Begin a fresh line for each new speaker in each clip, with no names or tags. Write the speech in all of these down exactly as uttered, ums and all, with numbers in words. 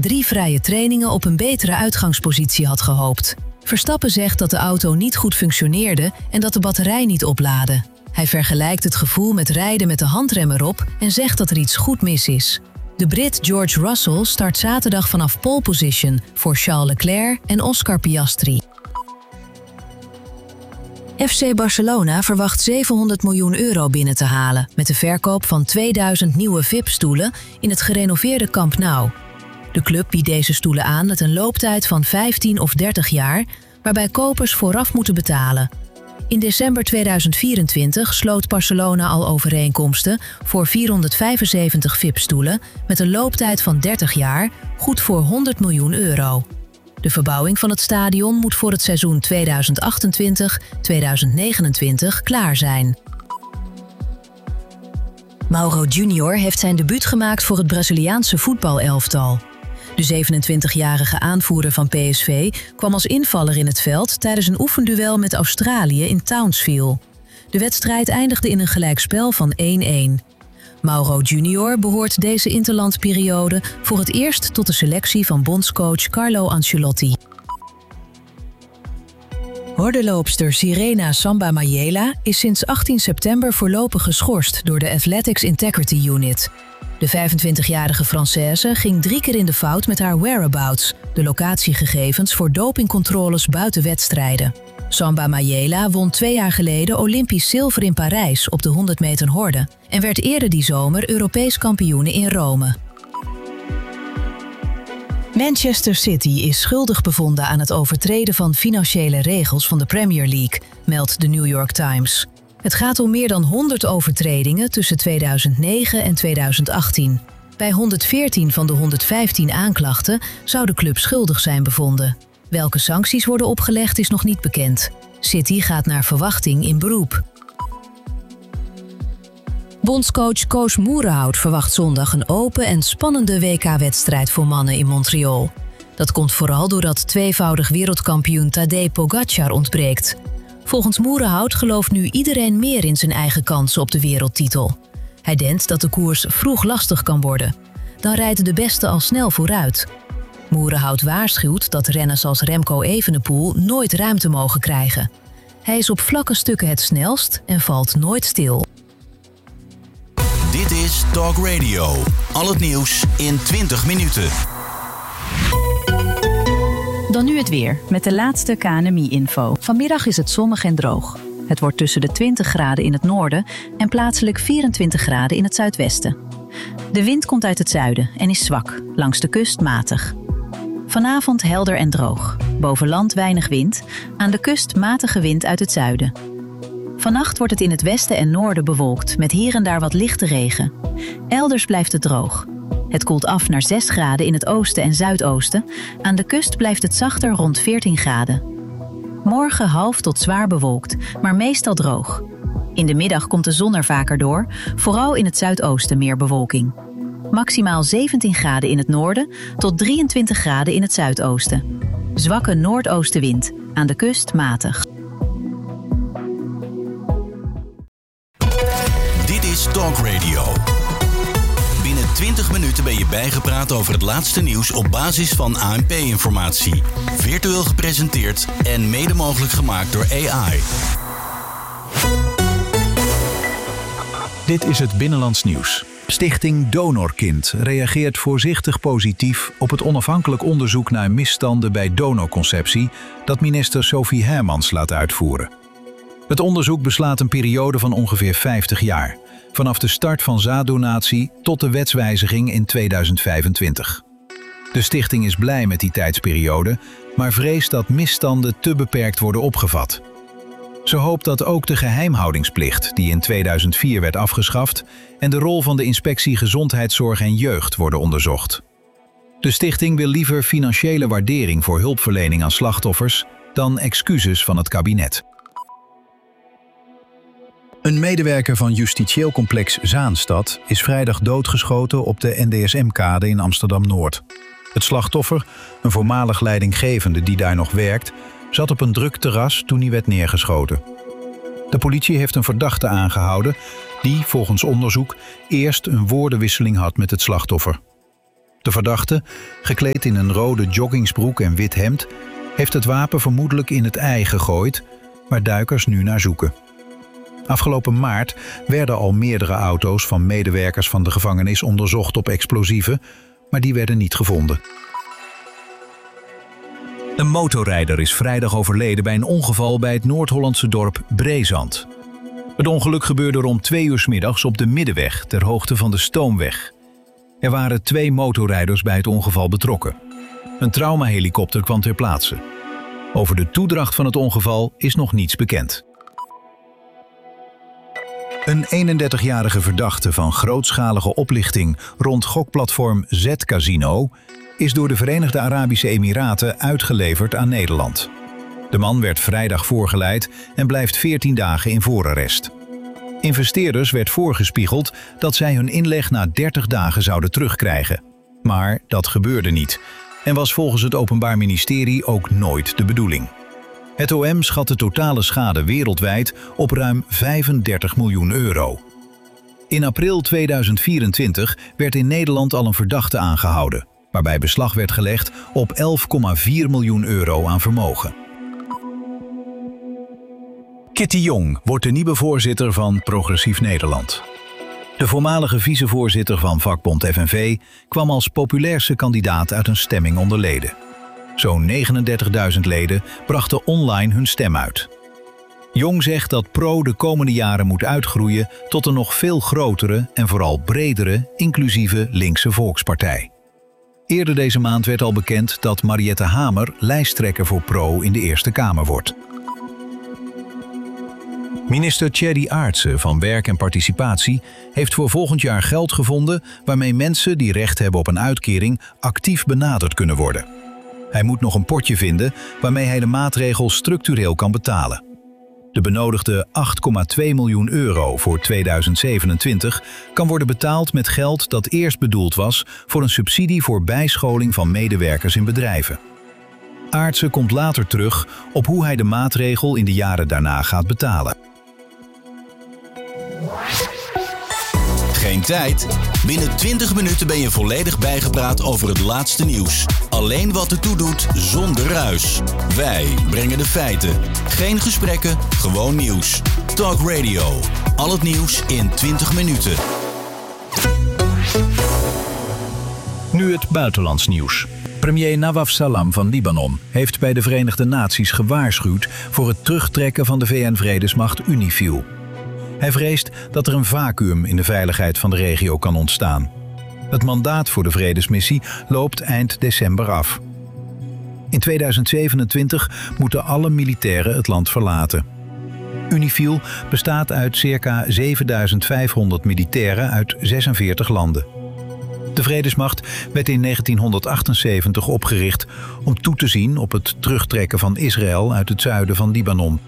drie vrije trainingen op een betere uitgangspositie had gehoopt. Verstappen zegt dat de auto niet goed functioneerde en dat de batterij niet oplaadde. Hij vergelijkt het gevoel met rijden met de handrem erop en zegt dat er iets goed mis is. De Brit George Russell start zaterdag vanaf pole position voor Charles Leclerc en Oscar Piastri. F C Barcelona verwacht zevenhonderd miljoen euro binnen te halen met de verkoop van tweeduizend nieuwe V I P-stoelen in het gerenoveerde Camp Nou. De club biedt deze stoelen aan met een looptijd van vijftien of dertig jaar, waarbij kopers vooraf moeten betalen. In december tweeduizend vierentwintig sloot Barcelona al overeenkomsten voor vierhonderdvijfenzeventig V I P-stoelen met een looptijd van dertig jaar, goed voor honderd miljoen euro. De verbouwing van het stadion moet voor het seizoen tweeduizend achtentwintig tweeduizend negenentwintig klaar zijn. Mauro Junior heeft zijn debuut gemaakt voor het Braziliaanse voetbalelftal. De zevenentwintigjarige aanvoerder van P S V kwam als invaller in het veld tijdens een oefenduel met Australië in Townsville. De wedstrijd eindigde in een gelijkspel van één-één. Mauro Junior behoort deze interlandperiode voor het eerst tot de selectie van bondscoach Carlo Ancelotti. Hordenloopster Sirena Samba Mayela is sinds achttien september voorlopig geschorst door de Athletics Integrity Unit. De vijfentwintigjarige Française ging drie keer in de fout met haar whereabouts, de locatiegegevens voor dopingcontroles buiten wedstrijden. Samba Mayela won twee jaar geleden Olympisch zilver in Parijs op de honderd meter horde en werd eerder die zomer Europees kampioene in Rome. Manchester City is schuldig bevonden aan het overtreden van financiële regels van de Premier League, meldt de New York Times. Het gaat om meer dan honderd overtredingen tussen tweeduizend negen en tweeduizend achttien. Bij honderdveertien van de honderdvijftien aanklachten zou de club schuldig zijn bevonden. Welke sancties worden opgelegd is nog niet bekend. City gaat naar verwachting in beroep. Bondscoach Koos Moerenhout verwacht zondag een open en spannende W K-wedstrijd voor mannen in Montreal. Dat komt vooral doordat tweevoudig wereldkampioen Tadej Pogačar ontbreekt. Volgens Moerenhout gelooft nu iedereen meer in zijn eigen kansen op de wereldtitel. Hij denkt dat de koers vroeg lastig kan worden. Dan rijden de beste al snel vooruit. Moerenhout waarschuwt dat renners als Remco Evenepoel nooit ruimte mogen krijgen. Hij is op vlakke stukken het snelst en valt nooit stil.
Dit is Talk Radio. Al het nieuws in twintig minuten.
Dan nu het weer, met de laatste K N M I-info. Vanmiddag is het zonnig en droog. Het wordt tussen de twintig graden in het noorden en plaatselijk vierentwintig graden in het zuidwesten. De wind komt uit het zuiden en is zwak, langs de kust matig. Vanavond helder en droog. Boven land weinig wind, aan de kust matige wind uit het zuiden. Vannacht wordt het in het westen en noorden bewolkt, met hier en daar wat lichte regen. Elders blijft het droog. Het koelt af naar zes graden in het oosten en zuidoosten. Aan de kust blijft het zachter rond veertien graden. Morgen half tot zwaar bewolkt, maar meestal droog. In de middag komt de zon er vaker door, vooral in het zuidoosten meer bewolking. Maximaal zeventien graden in het noorden tot drieëntwintig graden in het zuidoosten. Zwakke noordoostenwind, aan de kust matig.
Dit is Talk Radio. Binnen twintig minuten ben je bijgepraat over het laatste nieuws op basis van A N P-informatie. Virtueel gepresenteerd en mede mogelijk gemaakt door A I.
Dit is het Binnenlands Nieuws. Stichting Donorkind reageert voorzichtig positief op het onafhankelijk onderzoek naar misstanden bij donorconceptie dat minister Sophie Hermans laat uitvoeren. Het onderzoek beslaat een periode van ongeveer vijftig jaar, vanaf de start van zaaddonatie tot de wetswijziging in tweeduizend vijfentwintig. De stichting is blij met die tijdsperiode, maar vreest dat misstanden te beperkt worden opgevat. Ze hoopt dat ook de geheimhoudingsplicht, die in tweeduizend vier werd afgeschaft, en de rol van de Inspectie Gezondheidszorg en Jeugd worden onderzocht. De stichting wil liever financiële waardering voor hulpverlening aan slachtoffers dan excuses van het kabinet. Een medewerker van justitieel complex Zaanstad is vrijdag doodgeschoten op de N D S M-kade in Amsterdam-Noord. Het slachtoffer, een voormalig leidinggevende die daar nog werkt, zat op een druk terras toen hij werd neergeschoten. De politie heeft een verdachte aangehouden die, volgens onderzoek, eerst een woordenwisseling had met het slachtoffer. De verdachte, gekleed in een rode joggingsbroek en wit hemd, heeft het wapen vermoedelijk in het ei gegooid, waar duikers nu naar zoeken. Afgelopen maart werden al meerdere auto's van medewerkers van de gevangenis onderzocht op explosieven, maar die werden niet gevonden. Een motorrijder is vrijdag overleden bij een ongeval bij het Noord-Hollandse dorp Breezand. Het ongeluk gebeurde rond twee uur 's middags op de Middenweg, ter hoogte van de Stoomweg. Er waren twee motorrijders bij het ongeval betrokken. Een traumahelikopter kwam ter plaatse. Over de toedracht van het ongeval is nog niets bekend. Een eenendertigjarige verdachte van grootschalige oplichting rond gokplatform Z-Casino is door de Verenigde Arabische Emiraten uitgeleverd aan Nederland. De man werd vrijdag voorgeleid en blijft veertien dagen in voorarrest. Investeerders werd voorgespiegeld dat zij hun inleg na dertig dagen zouden terugkrijgen. Maar dat gebeurde niet en was volgens het Openbaar Ministerie ook nooit de bedoeling. Het O M schat de totale schade wereldwijd op ruim vijfendertig miljoen euro. In april tweeduizend vierentwintig werd in Nederland al een verdachte aangehouden, waarbij beslag werd gelegd op elf komma vier miljoen euro aan vermogen. Kitty Jong wordt de nieuwe voorzitter van Progressief Nederland. De voormalige vicevoorzitter van vakbond F N V kwam als populairste kandidaat uit een stemming onder leden. Zo'n negenendertigduizend leden brachten online hun stem uit. Jong zegt dat Pro de komende jaren moet uitgroeien tot een nog veel grotere en vooral bredere, inclusieve linkse volkspartij. Eerder deze maand werd al bekend dat Mariette Hamer lijsttrekker voor Pro in de Eerste Kamer wordt. Minister Tjerry Aartsen van Werk en Participatie heeft voor volgend jaar geld gevonden waarmee mensen die recht hebben op een uitkering actief benaderd kunnen worden. Hij moet nog een potje vinden waarmee hij de maatregel structureel kan betalen. De benodigde acht komma twee miljoen euro voor tweeduizend zevenentwintig kan worden betaald met geld dat eerst bedoeld was voor een subsidie voor bijscholing van medewerkers in bedrijven. Aartsen komt later terug op hoe hij de maatregel in de jaren daarna gaat betalen.
Geen tijd? Binnen twintig minuten ben je volledig bijgepraat over het laatste nieuws. Alleen wat ertoe doet, zonder ruis. Wij brengen de feiten. Geen gesprekken, gewoon nieuws. Talk Radio. Al het nieuws in twintig minuten.
Nu het buitenlands nieuws. Premier Nawaf Salam van Libanon heeft bij de Verenigde Naties gewaarschuwd voor het terugtrekken van de V N-vredesmacht UNIFIL. Hij vreest dat er een vacuüm in de veiligheid van de regio kan ontstaan. Het mandaat voor de vredesmissie loopt eind december af. In tweeduizend zevenentwintig moeten alle militairen het land verlaten. UNIFIL bestaat uit circa zevenduizend vijfhonderd militairen uit zesenveertig landen. De vredesmacht werd in negentienhonderdachtenzeventig opgericht om toe te zien op het terugtrekken van Israël uit het zuiden van Libanon.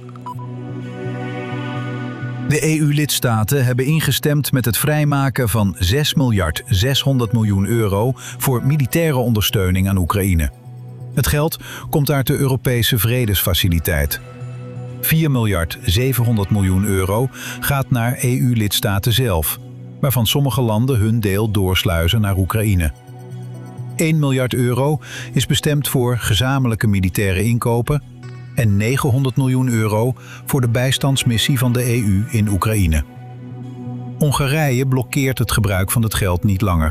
De E U-lidstaten hebben ingestemd met het vrijmaken van zes miljard zeshonderd miljoen euro voor militaire ondersteuning aan Oekraïne. Het geld komt uit de Europese Vredesfaciliteit. vier miljard zevenhonderd miljoen euro gaat naar E U-lidstaten zelf, waarvan sommige landen hun deel doorsluizen naar Oekraïne. één miljard euro is bestemd voor gezamenlijke militaire inkopen en negenhonderd miljoen euro voor de bijstandsmissie van de E U in Oekraïne. Hongarije blokkeert het gebruik van het geld niet langer.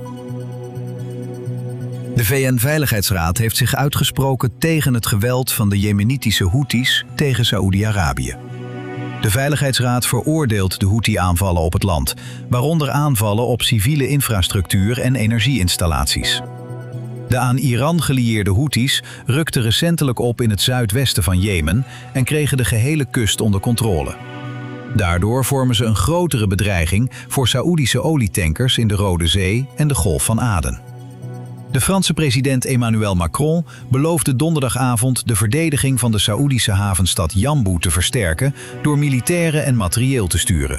De V N-veiligheidsraad heeft zich uitgesproken tegen het geweld van de Jemenitische Houthis tegen Saoedi-Arabië. De Veiligheidsraad veroordeelt de Houthi-aanvallen op het land, waaronder aanvallen op civiele infrastructuur en energieinstallaties. De aan Iran gelieerde Houthis rukten recentelijk op in het zuidwesten van Jemen en kregen de gehele kust onder controle. Daardoor vormen ze een grotere bedreiging voor Saoedische olietankers in de Rode Zee en de Golf van Aden. De Franse president Emmanuel Macron beloofde donderdagavond de verdediging van de Saoedische havenstad Jambu te versterken door militairen en materieel te sturen.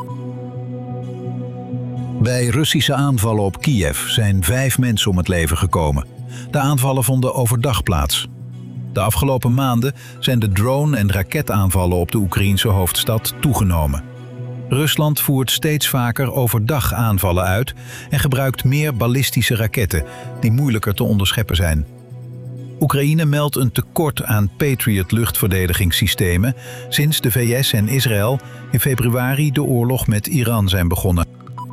Bij Russische aanvallen op Kiev zijn vijf mensen om het leven gekomen. De aanvallen vonden overdag plaats. De afgelopen maanden zijn de drone- en raketaanvallen op de Oekraïense hoofdstad toegenomen. Rusland voert steeds vaker overdag aanvallen uit en gebruikt meer ballistische raketten die moeilijker te onderscheppen zijn. Oekraïne meldt een tekort aan Patriot-luchtverdedigingssystemen sinds de V S en Israël in februari de oorlog met Iran zijn begonnen.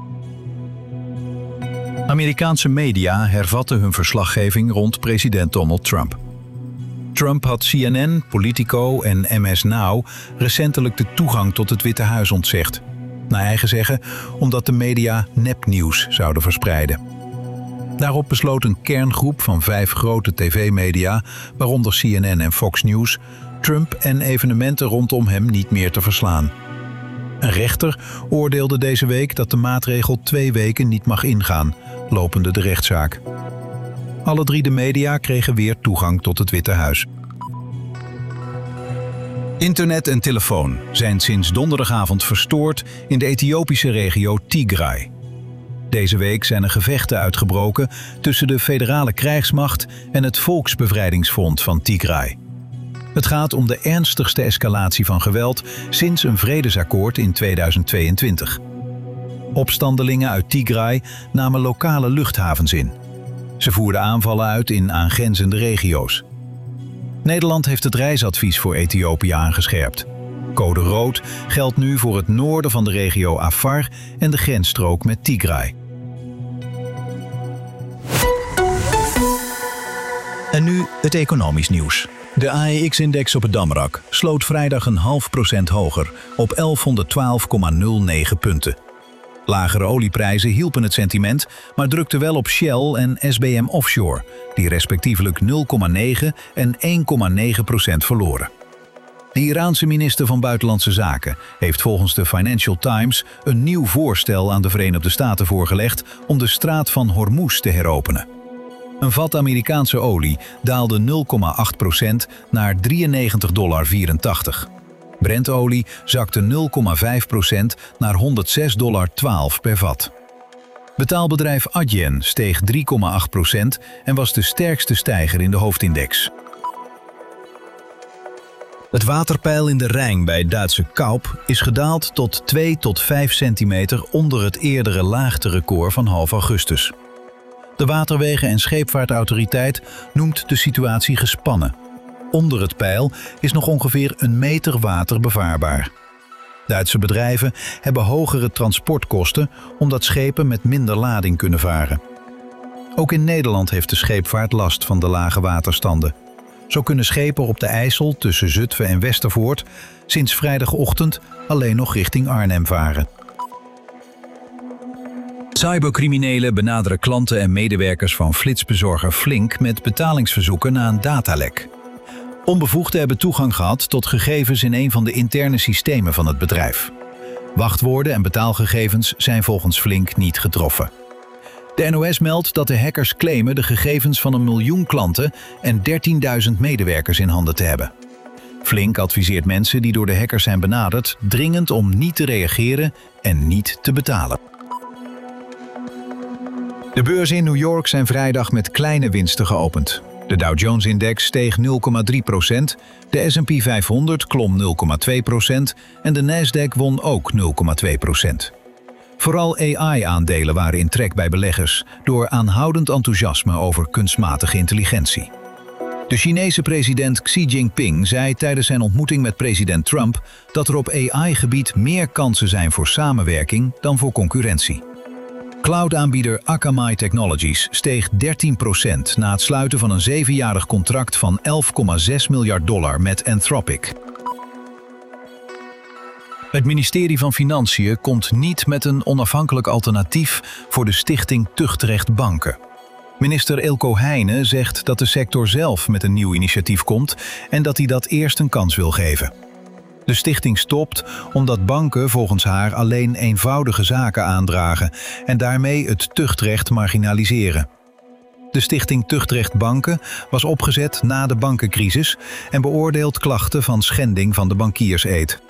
Amerikaanse media hervatten hun verslaggeving rond president Donald Trump. Trump had C N N, Politico en M S Now recentelijk de toegang tot het Witte Huis ontzegd. Naar eigen zeggen omdat de media nepnieuws zouden verspreiden. Daarop besloot een kerngroep van vijf grote tv-media, waaronder C N N en Fox News, Trump en evenementen rondom hem niet meer te verslaan. Een rechter oordeelde deze week dat de maatregel twee weken niet mag ingaan, lopende de rechtszaak. Alle drie de media kregen weer toegang tot het Witte Huis. Internet en telefoon zijn sinds donderdagavond verstoord in de Ethiopische regio Tigray. Deze week zijn er gevechten uitgebroken tussen de federale krijgsmacht en het Volksbevrijdingsfront van Tigray. Het gaat om de ernstigste escalatie van geweld sinds een vredesakkoord in tweeduizend tweeëntwintig. Opstandelingen uit Tigray namen lokale luchthavens in. Ze voerden aanvallen uit in aangrenzende regio's. Nederland heeft het reisadvies voor Ethiopië aangescherpt. Code rood geldt nu voor het noorden van de regio Afar en de grensstrook met Tigray. En nu het economisch nieuws. De A E X-index op het Damrak sloot vrijdag een half procent hoger op elfhonderdtwaalf komma nul negen punten. Lagere olieprijzen hielpen het sentiment, maar drukten wel op Shell en S B M Offshore, die respectievelijk nul komma negen en één komma negen procent verloren. De Iraanse minister van Buitenlandse Zaken heeft volgens de Financial Times een nieuw voorstel aan de Verenigde Staten voorgelegd om de straat van Hormuz te heropenen. Een vat Amerikaanse olie daalde nul komma acht procent naar drieënnegentig dollar vierentachtig. Brentolie zakte nul komma vijf procent naar honderdzes dollar twaalf per vat. Betaalbedrijf Adyen steeg drie komma acht procent en was de sterkste stijger in de hoofdindex. Het waterpeil in de Rijn bij Duitse Kaup is gedaald tot twee tot vijf centimeter onder het eerdere laagterecord van half augustus. De Waterwegen- en Scheepvaartautoriteit noemt de situatie gespannen. Onder het peil is nog ongeveer een meter water bevaarbaar. Duitse bedrijven hebben hogere transportkosten omdat schepen met minder lading kunnen varen. Ook in Nederland heeft de scheepvaart last van de lage waterstanden. Zo kunnen schepen op de IJssel tussen Zutphen en Westervoort sinds vrijdagochtend alleen nog richting Arnhem varen. Cybercriminelen benaderen klanten en medewerkers van flitsbezorger Flink met betalingsverzoeken na een datalek. Onbevoegden hebben toegang gehad tot gegevens in een van de interne systemen van het bedrijf. Wachtwoorden en betaalgegevens zijn volgens Flink niet getroffen. De N O S meldt dat de hackers claimen de gegevens van een miljoen klanten en dertienduizend medewerkers in handen te hebben. Flink adviseert mensen die door de hackers zijn benaderd dringend om niet te reageren en niet te betalen. De beurzen in New York zijn vrijdag met kleine winsten geopend. De Dow Jones-index steeg nul komma drie procent, de S en P vijfhonderd klom nul komma twee procent en de Nasdaq won ook nul komma twee procent. Vooral A I-aandelen waren in trek bij beleggers door aanhoudend enthousiasme over kunstmatige intelligentie. De Chinese president Xi Jinping zei tijdens zijn ontmoeting met president Trump dat er op A I-gebied meer kansen zijn voor samenwerking dan voor concurrentie. Cloud-aanbieder Akamai Technologies steeg dertien procent na het sluiten van een zevenjarig contract van elf komma zes miljard dollar met Anthropic. Het ministerie van Financiën komt niet met een onafhankelijk alternatief voor de stichting Tuchtrecht Banken. Minister Eelco Heijnen zegt dat de sector zelf met een nieuw initiatief komt en dat hij dat eerst een kans wil geven. De stichting stopt omdat banken volgens haar alleen eenvoudige zaken aandragen en daarmee het tuchtrecht marginaliseren. De stichting Tuchtrecht Banken was opgezet na de bankencrisis en beoordeelt klachten van schending van de bankierseed.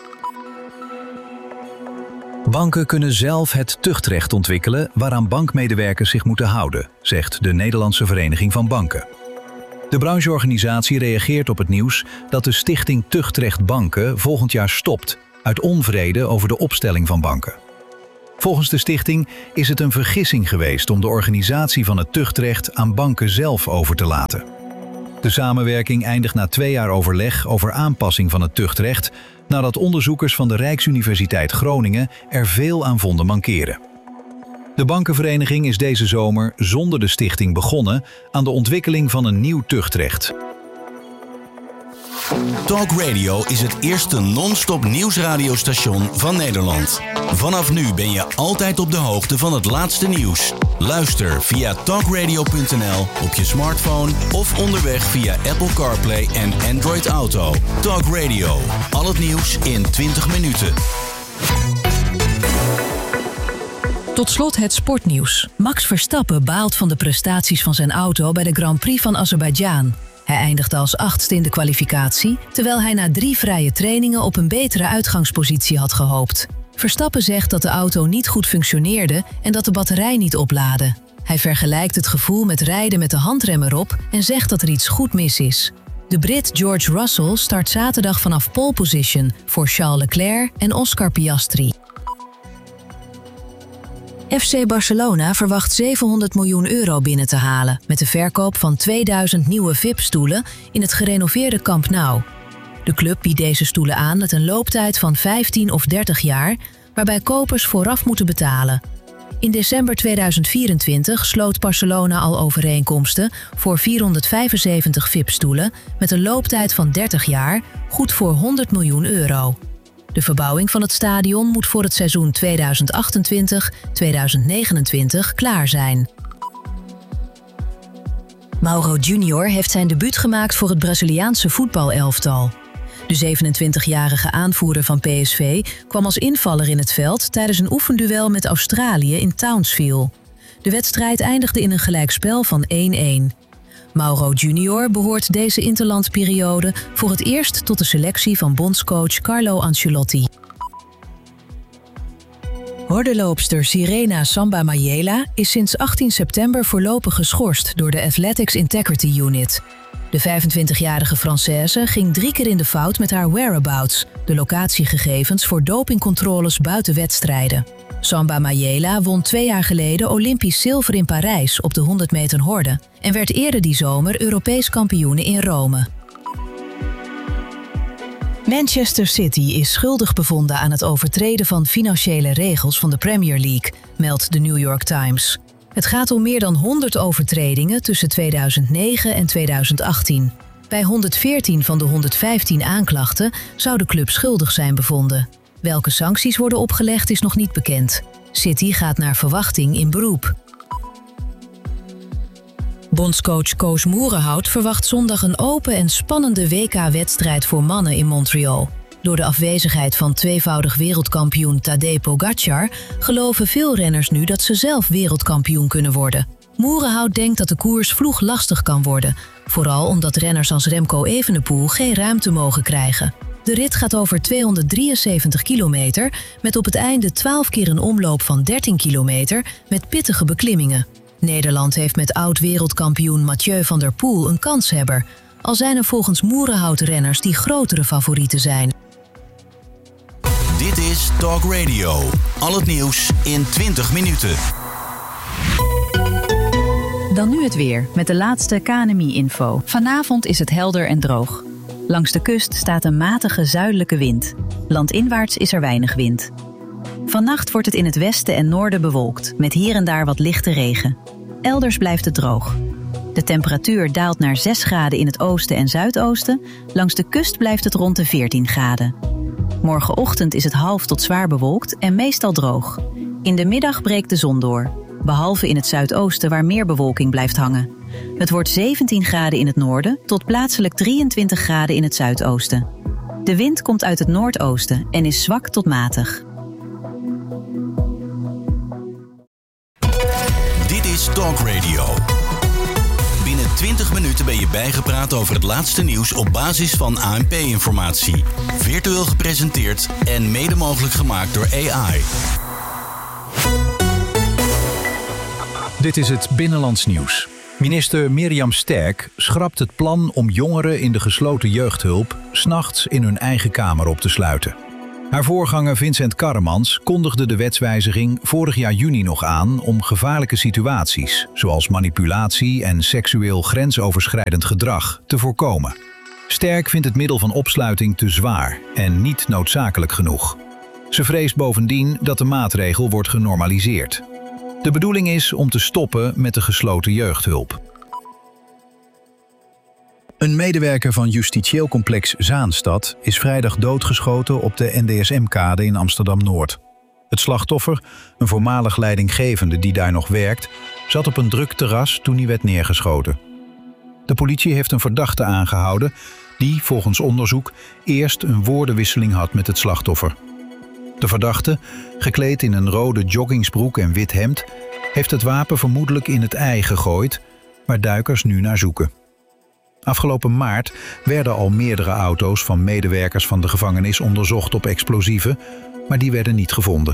Banken kunnen zelf het tuchtrecht ontwikkelen waaraan bankmedewerkers zich moeten houden, zegt de Nederlandse Vereniging van Banken. De brancheorganisatie reageert op het nieuws dat de stichting Tuchtrecht Banken volgend jaar stopt uit onvrede over de opstelling van banken. Volgens de stichting is het een vergissing geweest om de organisatie van het tuchtrecht aan banken zelf over te laten. De samenwerking eindigt na twee jaar overleg over aanpassing van het tuchtrecht, nadat onderzoekers van de Rijksuniversiteit Groningen er veel aan vonden mankeren. De bankenvereniging is deze zomer zonder de stichting begonnen aan de ontwikkeling van een nieuw tuchtrecht.
Talk Radio is het eerste non-stop nieuwsradiostation van Nederland. Vanaf nu ben je altijd op de hoogte van het laatste nieuws. Luister via talkradio punt n l op je smartphone of onderweg via Apple CarPlay en Android Auto. Talk Radio, al het nieuws in twintig minuten.
Tot slot het sportnieuws. Max Verstappen baalt van de prestaties van zijn auto bij de Grand Prix van Azerbeidzjan. Hij eindigde als achtste in de kwalificatie, terwijl hij na drie vrije trainingen op een betere uitgangspositie had gehoopt. Verstappen zegt dat de auto niet goed functioneerde en dat de batterij niet oplaadde. Hij vergelijkt het gevoel met rijden met de handrem erop en zegt dat er iets goed mis is. De Brit George Russell start zaterdag vanaf pole position voor Charles Leclerc en Oscar Piastri. F C Barcelona verwacht zevenhonderd miljoen euro binnen te halen met de verkoop van tweeduizend nieuwe V I P-stoelen in het gerenoveerde Camp Nou. De club biedt deze stoelen aan met een looptijd van vijftien of dertig jaar, waarbij kopers vooraf moeten betalen. In december tweeduizend vierentwintig sloot Barcelona al overeenkomsten voor vierhonderdvijfenzeventig V I P-stoelen met een looptijd van dertig jaar, goed voor honderd miljoen euro. De verbouwing van het stadion moet voor het seizoen tweeduizend achtentwintig tweeduizend negenentwintig klaar zijn. Mauro Junior heeft zijn debuut gemaakt voor het Braziliaanse voetbalelftal. De zevenentwintigjarige aanvoerder van P S V kwam als invaller in het veld tijdens een oefenduel met Australië in Townsville. De wedstrijd eindigde in een gelijkspel van één-één. Mauro Junior behoort deze interlandperiode voor het eerst tot de selectie van bondscoach Carlo Ancelotti. Hordenloopster Sirena Samba Mayela is sinds achttien september voorlopig geschorst door de Athletics Integrity Unit. De vijfentwintigjarige Française ging drie keer in de fout met haar whereabouts, de locatiegegevens voor dopingcontroles buiten wedstrijden. Samba Mayela won twee jaar geleden Olympisch zilver in Parijs op de honderd meter horde en werd eerder die zomer Europees kampioene in Rome. Manchester City is schuldig bevonden aan het overtreden van financiële regels van de Premier League, meldt de New York Times. Het gaat om meer dan honderd overtredingen tussen tweeduizend negen en tweeduizend achttien. Bij honderdveertien van de honderdvijftien aanklachten zou de club schuldig zijn bevonden. Welke sancties worden opgelegd is nog niet bekend. City gaat naar verwachting in beroep. Bondscoach Koos Moerenhout verwacht zondag een open en spannende W K-wedstrijd voor mannen in Montreal. Door de afwezigheid van tweevoudig wereldkampioen Tadej Pogačar geloven veel renners nu dat ze zelf wereldkampioen kunnen worden. Moerenhout denkt dat de koers vloeg lastig kan worden, vooral omdat renners als Remco Evenepoel geen ruimte mogen krijgen. De rit gaat over tweehonderddrieënzeventig kilometer met op het einde twaalf keer een omloop van dertien kilometer met pittige beklimmingen. Nederland heeft met oud-wereldkampioen Mathieu van der Poel een kanshebber, al zijn er volgens Moerenhout renners die grotere favorieten zijn.
Dit is Talk Radio. Al het nieuws in twintig minuten.
Dan nu het weer met de laatste K N M I-info. Vanavond is het helder en droog. Langs de kust staat een matige zuidelijke wind. Landinwaarts is er weinig wind. Vannacht wordt het in het westen en noorden bewolkt, met hier en daar wat lichte regen. Elders blijft het droog. De temperatuur daalt naar zes graden in het oosten en zuidoosten. Langs de kust blijft het rond de veertien graden. Morgenochtend is het half tot zwaar bewolkt en meestal droog. In de middag breekt de zon door, behalve in het zuidoosten waar meer bewolking blijft hangen. Het wordt zeventien graden in het noorden tot plaatselijk drieëntwintig graden in het zuidoosten. De wind komt uit het noordoosten en is zwak tot matig.
Dit is Talk Radio. Binnen twintig minuten ben je bijgepraat over het laatste nieuws op basis van A N P-informatie. Virtueel gepresenteerd en mede mogelijk gemaakt door A I.
Dit is het Binnenlands Nieuws. Minister Mirjam Sterk schrapt het plan om jongeren in de gesloten jeugdhulp 's nachts in hun eigen kamer op te sluiten. Haar voorganger Vincent Karremans kondigde de wetswijziging vorig jaar juni nog aan om gevaarlijke situaties, zoals manipulatie en seksueel grensoverschrijdend gedrag, te voorkomen. Sterk vindt het middel van opsluiting te zwaar en niet noodzakelijk genoeg. Ze vreest bovendien dat de maatregel wordt genormaliseerd. De bedoeling is om te stoppen met de gesloten jeugdhulp. Een medewerker van justitieel complex Zaanstad is vrijdag doodgeschoten op de N D S M-kade in Amsterdam-Noord. Het slachtoffer, een voormalig leidinggevende die daar nog werkt, zat op een druk terras toen hij werd neergeschoten. De politie heeft een verdachte aangehouden die, volgens onderzoek, eerst een woordenwisseling had met het slachtoffer. De verdachte, gekleed in een rode joggingsbroek en wit hemd, heeft het wapen vermoedelijk in het ei gegooid, waar duikers nu naar zoeken. Afgelopen maart werden al meerdere auto's van medewerkers van de gevangenis onderzocht op explosieven, maar die werden niet gevonden.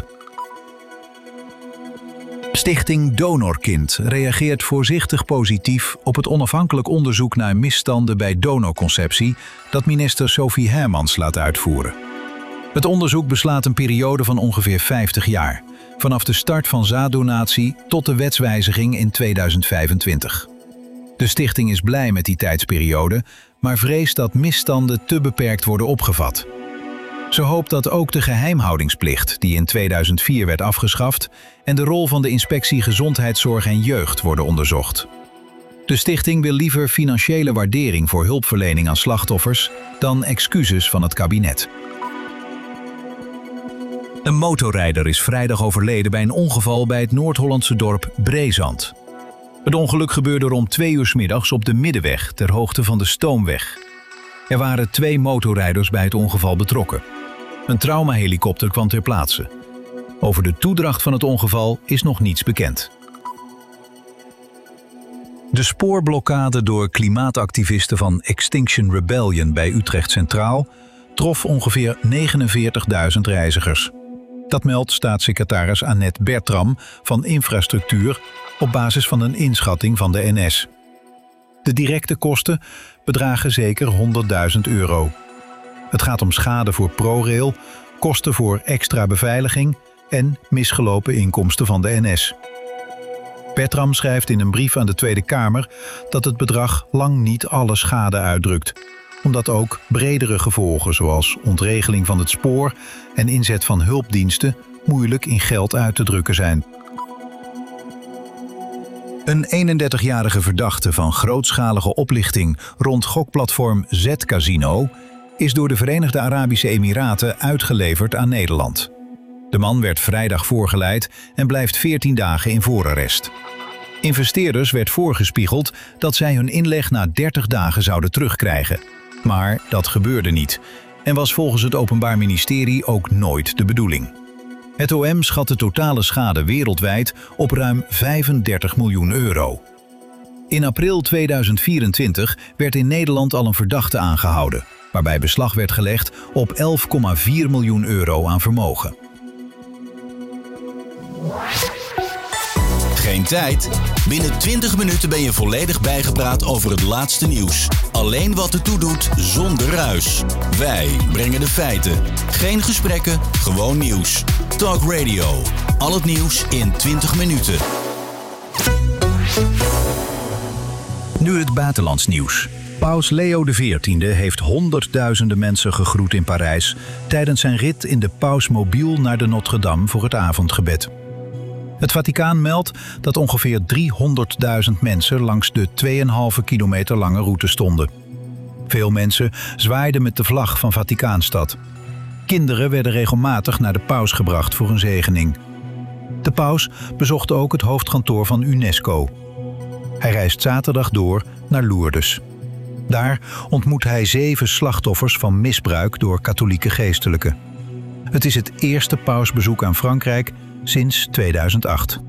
Stichting Donorkind reageert voorzichtig positief op het onafhankelijk onderzoek naar misstanden bij donorconceptie dat minister Sophie Hermans laat uitvoeren. Het onderzoek beslaat een periode van ongeveer vijftig jaar, vanaf de start van zaaddonatie tot de wetswijziging in tweeduizend vijfentwintig. De stichting is blij met die tijdsperiode, maar vreest dat misstanden te beperkt worden opgevat. Ze hoopt dat ook de geheimhoudingsplicht, die in tweeduizend vier werd afgeschaft, en de rol van de Inspectie Gezondheidszorg en Jeugd worden onderzocht. De stichting wil liever financiële waardering voor hulpverlening aan slachtoffers dan excuses van het kabinet. Een motorrijder is vrijdag overleden bij een ongeval bij het Noord-Hollandse dorp Breezand. Het ongeluk gebeurde rond twee uur 's middags op de Middenweg ter hoogte van de Stoomweg. Er waren twee motorrijders bij het ongeval betrokken. Een traumahelikopter kwam ter plaatse. Over de toedracht van het ongeval is nog niets bekend. De spoorblokkade door klimaatactivisten van Extinction Rebellion bij Utrecht Centraal trof ongeveer negenenveertigduizend reizigers. Dat meldt staatssecretaris Annette Bertram van Infrastructuur op basis van een inschatting van de N S. De directe kosten bedragen zeker honderdduizend euro. Het gaat om schade voor ProRail, kosten voor extra beveiliging en misgelopen inkomsten van de N S. Bertram schrijft in een brief aan de Tweede Kamer dat het bedrag lang niet alle schade uitdrukt, omdat ook bredere gevolgen zoals ontregeling van het spoor en inzet van hulpdiensten moeilijk in geld uit te drukken zijn. Een eenendertigjarige verdachte van grootschalige oplichting rond gokplatform Z-Casino is door de Verenigde Arabische Emiraten uitgeleverd aan Nederland. De man werd vrijdag voorgeleid en blijft veertien dagen in voorarrest. Investeerders werd voorgespiegeld dat zij hun inleg na dertig dagen zouden terugkrijgen. Maar dat gebeurde niet en was volgens het Openbaar Ministerie ook nooit de bedoeling. Het O M schat de totale schade wereldwijd op ruim vijfendertig miljoen euro. In april tweeduizend vierentwintig werd in Nederland al een verdachte aangehouden, waarbij beslag werd gelegd op elf komma vier miljoen euro aan vermogen.
Geen tijd? Binnen twintig minuten ben je volledig bijgepraat over het laatste nieuws. Alleen wat ertoe doet, zonder ruis. Wij brengen de feiten. Geen gesprekken, gewoon nieuws. Talk Radio. Al het nieuws in twintig minuten.
Nu het buitenlands nieuws. Paus Leo de veertiende heeft honderdduizenden mensen gegroet in Parijs tijdens zijn rit in de pausmobiel naar de Notre-Dame voor het avondgebed. Het Vaticaan meldt dat ongeveer driehonderdduizend mensen langs de twee komma vijf kilometer lange route stonden. Veel mensen zwaaiden met de vlag van Vaticaanstad. Kinderen werden regelmatig naar de paus gebracht voor een zegening. De paus bezocht ook het hoofdkantoor van UNESCO. Hij reist zaterdag door naar Lourdes. Daar ontmoet hij zeven slachtoffers van misbruik door katholieke geestelijken. Het is het eerste pausbezoek aan Frankrijk sinds tweeduizend acht.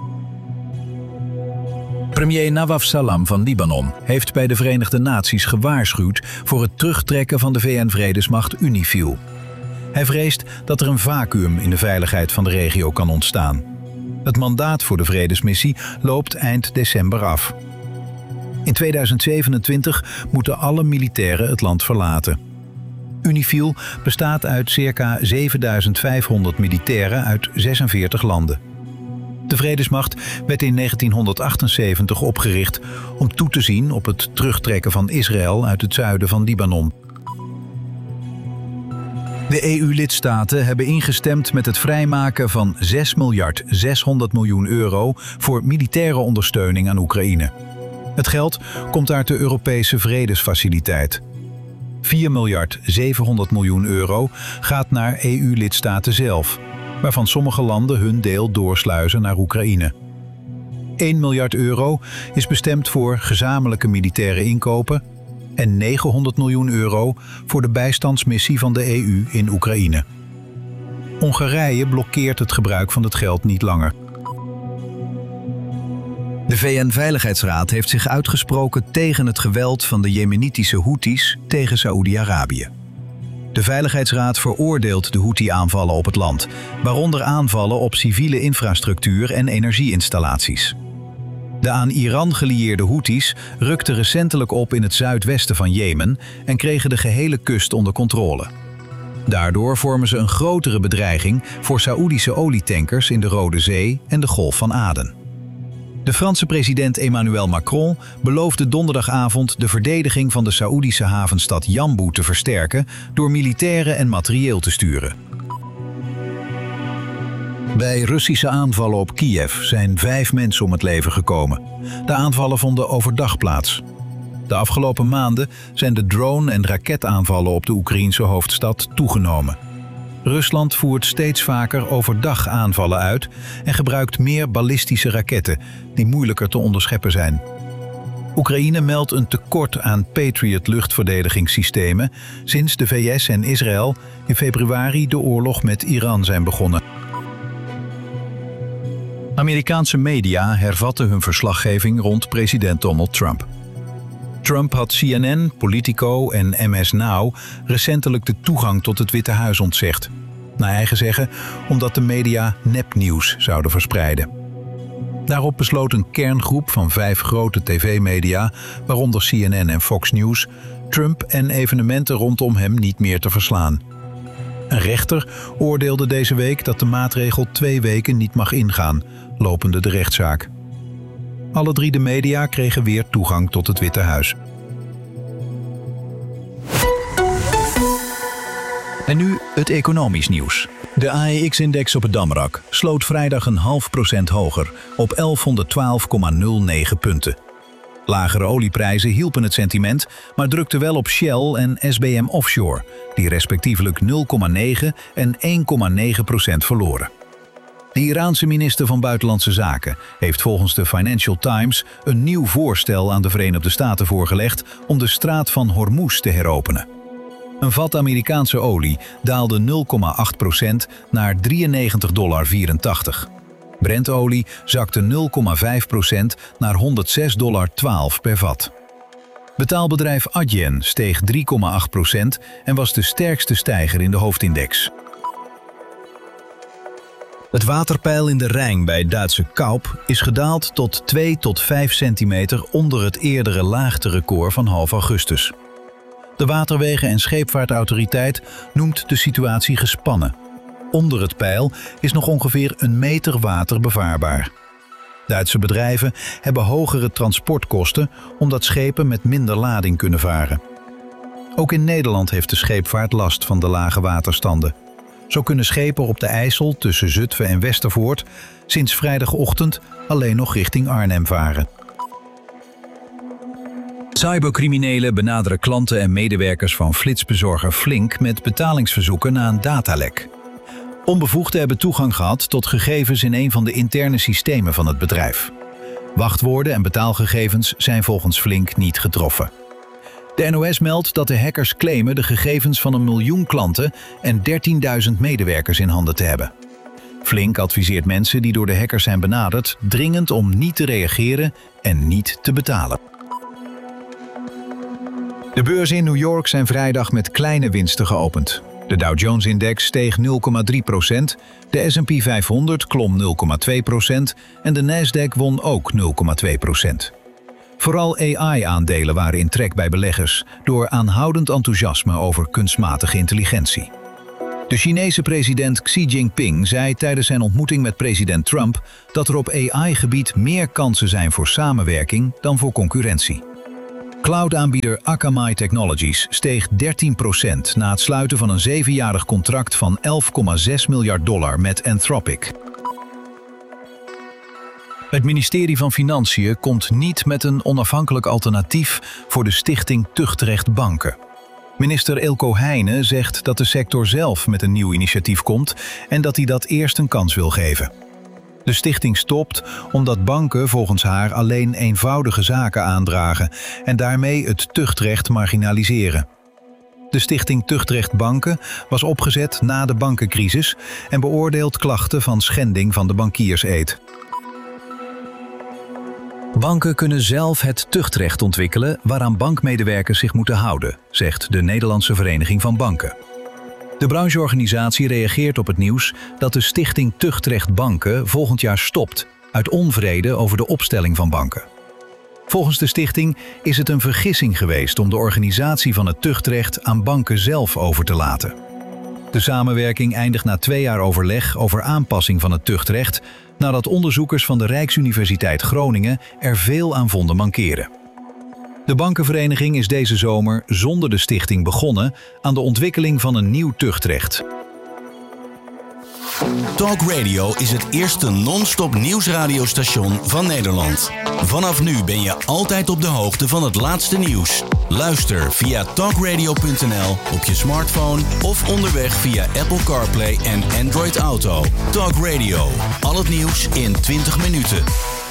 Premier Nawaf Salam van Libanon heeft bij de Verenigde Naties gewaarschuwd voor het terugtrekken van de V N-vredesmacht UNIFIL. Hij vreest dat er een vacuüm in de veiligheid van de regio kan ontstaan. Het mandaat voor de vredesmissie loopt eind december af. In tweeduizend zevenentwintig moeten alle militairen het land verlaten. UNIFIL bestaat uit circa zevenduizend vijfhonderd militairen uit zesenveertig landen. De Vredesmacht werd in negentienhonderdachtenzeventig opgericht om toe te zien op het terugtrekken van Israël uit het zuiden van Libanon. De E U-lidstaten hebben ingestemd met het vrijmaken van zes miljard zeshonderd miljoen euro voor militaire ondersteuning aan Oekraïne. Het geld komt uit de Europese Vredesfaciliteit. vier miljard zevenhonderd miljoen euro gaat naar E U-lidstaten zelf, waarvan sommige landen hun deel doorsluizen naar Oekraïne. één miljard euro is bestemd voor gezamenlijke militaire inkopen en negenhonderd miljoen euro voor de bijstandsmissie van de E U in Oekraïne. Hongarije blokkeert het gebruik van het geld niet langer. De V N-veiligheidsraad heeft zich uitgesproken tegen het geweld van de Jemenitische Houthis tegen Saoedi-Arabië. De Veiligheidsraad veroordeelt de Houthi-aanvallen op het land, waaronder aanvallen op civiele infrastructuur en energieinstallaties. De aan Iran gelieerde Houthis rukten recentelijk op in het zuidwesten van Jemen en kregen de gehele kust onder controle. Daardoor vormen ze een grotere bedreiging voor Saoedische olietankers in de Rode Zee en de Golf van Aden. De Franse president Emmanuel Macron beloofde donderdagavond de verdediging van de Saoedische havenstad Yanbu te versterken door militairen en materieel te sturen. Bij Russische aanvallen op Kiev zijn vijf mensen om het leven gekomen. De aanvallen vonden overdag plaats. De afgelopen maanden zijn de drone- en raketaanvallen op de Oekraïense hoofdstad toegenomen. Rusland voert steeds vaker overdag aanvallen uit en gebruikt meer ballistische raketten die moeilijker te onderscheppen zijn. Oekraïne meldt een tekort aan Patriot luchtverdedigingssystemen sinds de V S en Israël in februari de oorlog met Iran zijn begonnen. Amerikaanse media hervatten hun verslaggeving rond president Donald Trump. Trump had C N N, Politico en M S Now recentelijk de toegang tot het Witte Huis ontzegd. Naar eigen zeggen omdat de media nepnieuws zouden verspreiden. Daarop besloot een kerngroep van vijf grote tv-media, waaronder C N N en Fox News, Trump en evenementen rondom hem niet meer te verslaan. Een rechter oordeelde deze week dat de maatregel twee weken niet mag ingaan, lopende de rechtszaak. Alle drie de media kregen weer toegang tot het Witte Huis. En nu het economisch nieuws. De A E X-index op het Damrak sloot vrijdag een half procent hoger op elfhonderdtwaalf komma nul negen punten. Lagere olieprijzen hielpen het sentiment, maar drukten wel op Shell en S B M Offshore, die respectievelijk nul komma negen en één komma negen procent verloren. De Iraanse minister van Buitenlandse Zaken heeft volgens de Financial Times een nieuw voorstel aan de Verenigde Staten voorgelegd om de straat van Hormuz te heropenen. Een vat Amerikaanse olie daalde nul komma acht procent naar drieënnegentig dollar vierentachtig. Brentolie zakte nul komma vijf procent naar honderdzes dollar twaalf per vat. Betaalbedrijf Adyen steeg drie komma acht procent en was de sterkste stijger in de hoofdindex. Het waterpeil in de Rijn bij Duitse Kaup is gedaald tot twee tot vijf centimeter onder het eerdere laagterecord van half augustus. De Waterwegen- en Scheepvaartautoriteit noemt de situatie gespannen. Onder het peil is nog ongeveer een meter water bevaarbaar. Duitse bedrijven hebben hogere transportkosten omdat schepen met minder lading kunnen varen. Ook in Nederland heeft de scheepvaart last van de lage waterstanden. Zo kunnen schepen op de IJssel tussen Zutphen en Westervoort sinds vrijdagochtend alleen nog richting Arnhem varen. Cybercriminelen benaderen klanten en medewerkers van flitsbezorger Flink met betalingsverzoeken na een datalek. Onbevoegden hebben toegang gehad tot gegevens in een van de interne systemen van het bedrijf. Wachtwoorden en betaalgegevens zijn volgens Flink niet getroffen. De N O S meldt dat de hackers claimen de gegevens van een miljoen klanten en dertienduizend medewerkers in handen te hebben. Flink adviseert mensen die door de hackers zijn benaderd dringend om niet te reageren en niet te betalen. De beurzen in New York zijn vrijdag met kleine winsten geopend. De Dow Jones-index steeg nul komma drie procent, de S en P vijfhonderd klom nul komma twee procent en de Nasdaq won ook nul komma twee procent. Vooral A I-aandelen waren in trek bij beleggers door aanhoudend enthousiasme over kunstmatige intelligentie. De Chinese president Xi Jinping zei tijdens zijn ontmoeting met president Trump dat er op A I-gebied meer kansen zijn voor samenwerking dan voor concurrentie. Cloud-aanbieder Akamai Technologies steeg dertien procent na het sluiten van een zevenjarig contract van elf komma zes miljard dollar met Anthropic. Het ministerie van Financiën komt niet met een onafhankelijk alternatief voor de stichting Tuchtrecht Banken. Minister Eelco Heijnen zegt dat de sector zelf met een nieuw initiatief komt en dat hij dat eerst een kans wil geven. De stichting stopt omdat banken volgens haar alleen eenvoudige zaken aandragen en daarmee het tuchtrecht marginaliseren. De stichting Tuchtrecht Banken was opgezet na de bankencrisis en beoordeelt klachten van schending van de bankierseed. Banken kunnen zelf het tuchtrecht ontwikkelen waaraan bankmedewerkers zich moeten houden, zegt de Nederlandse Vereniging van Banken. De brancheorganisatie reageert op het nieuws dat de stichting Tuchtrecht Banken volgend jaar stopt uit onvrede over de opstelling van banken. Volgens de stichting is het een vergissing geweest om de organisatie van het tuchtrecht aan banken zelf over te laten. De samenwerking eindigt na twee jaar overleg over aanpassing van het tuchtrecht, nadat onderzoekers van de Rijksuniversiteit Groningen er veel aan vonden mankeren. De bankenvereniging is deze zomer zonder de stichting begonnen aan de ontwikkeling van een nieuw tuchtrecht.
Talk Radio is het eerste non-stop nieuwsradiostation van Nederland. Vanaf nu ben je altijd op de hoogte van het laatste nieuws. Luister via talkradio punt n l op je smartphone of onderweg via Apple CarPlay en Android Auto. Talk Radio, al het nieuws in twintig minuten.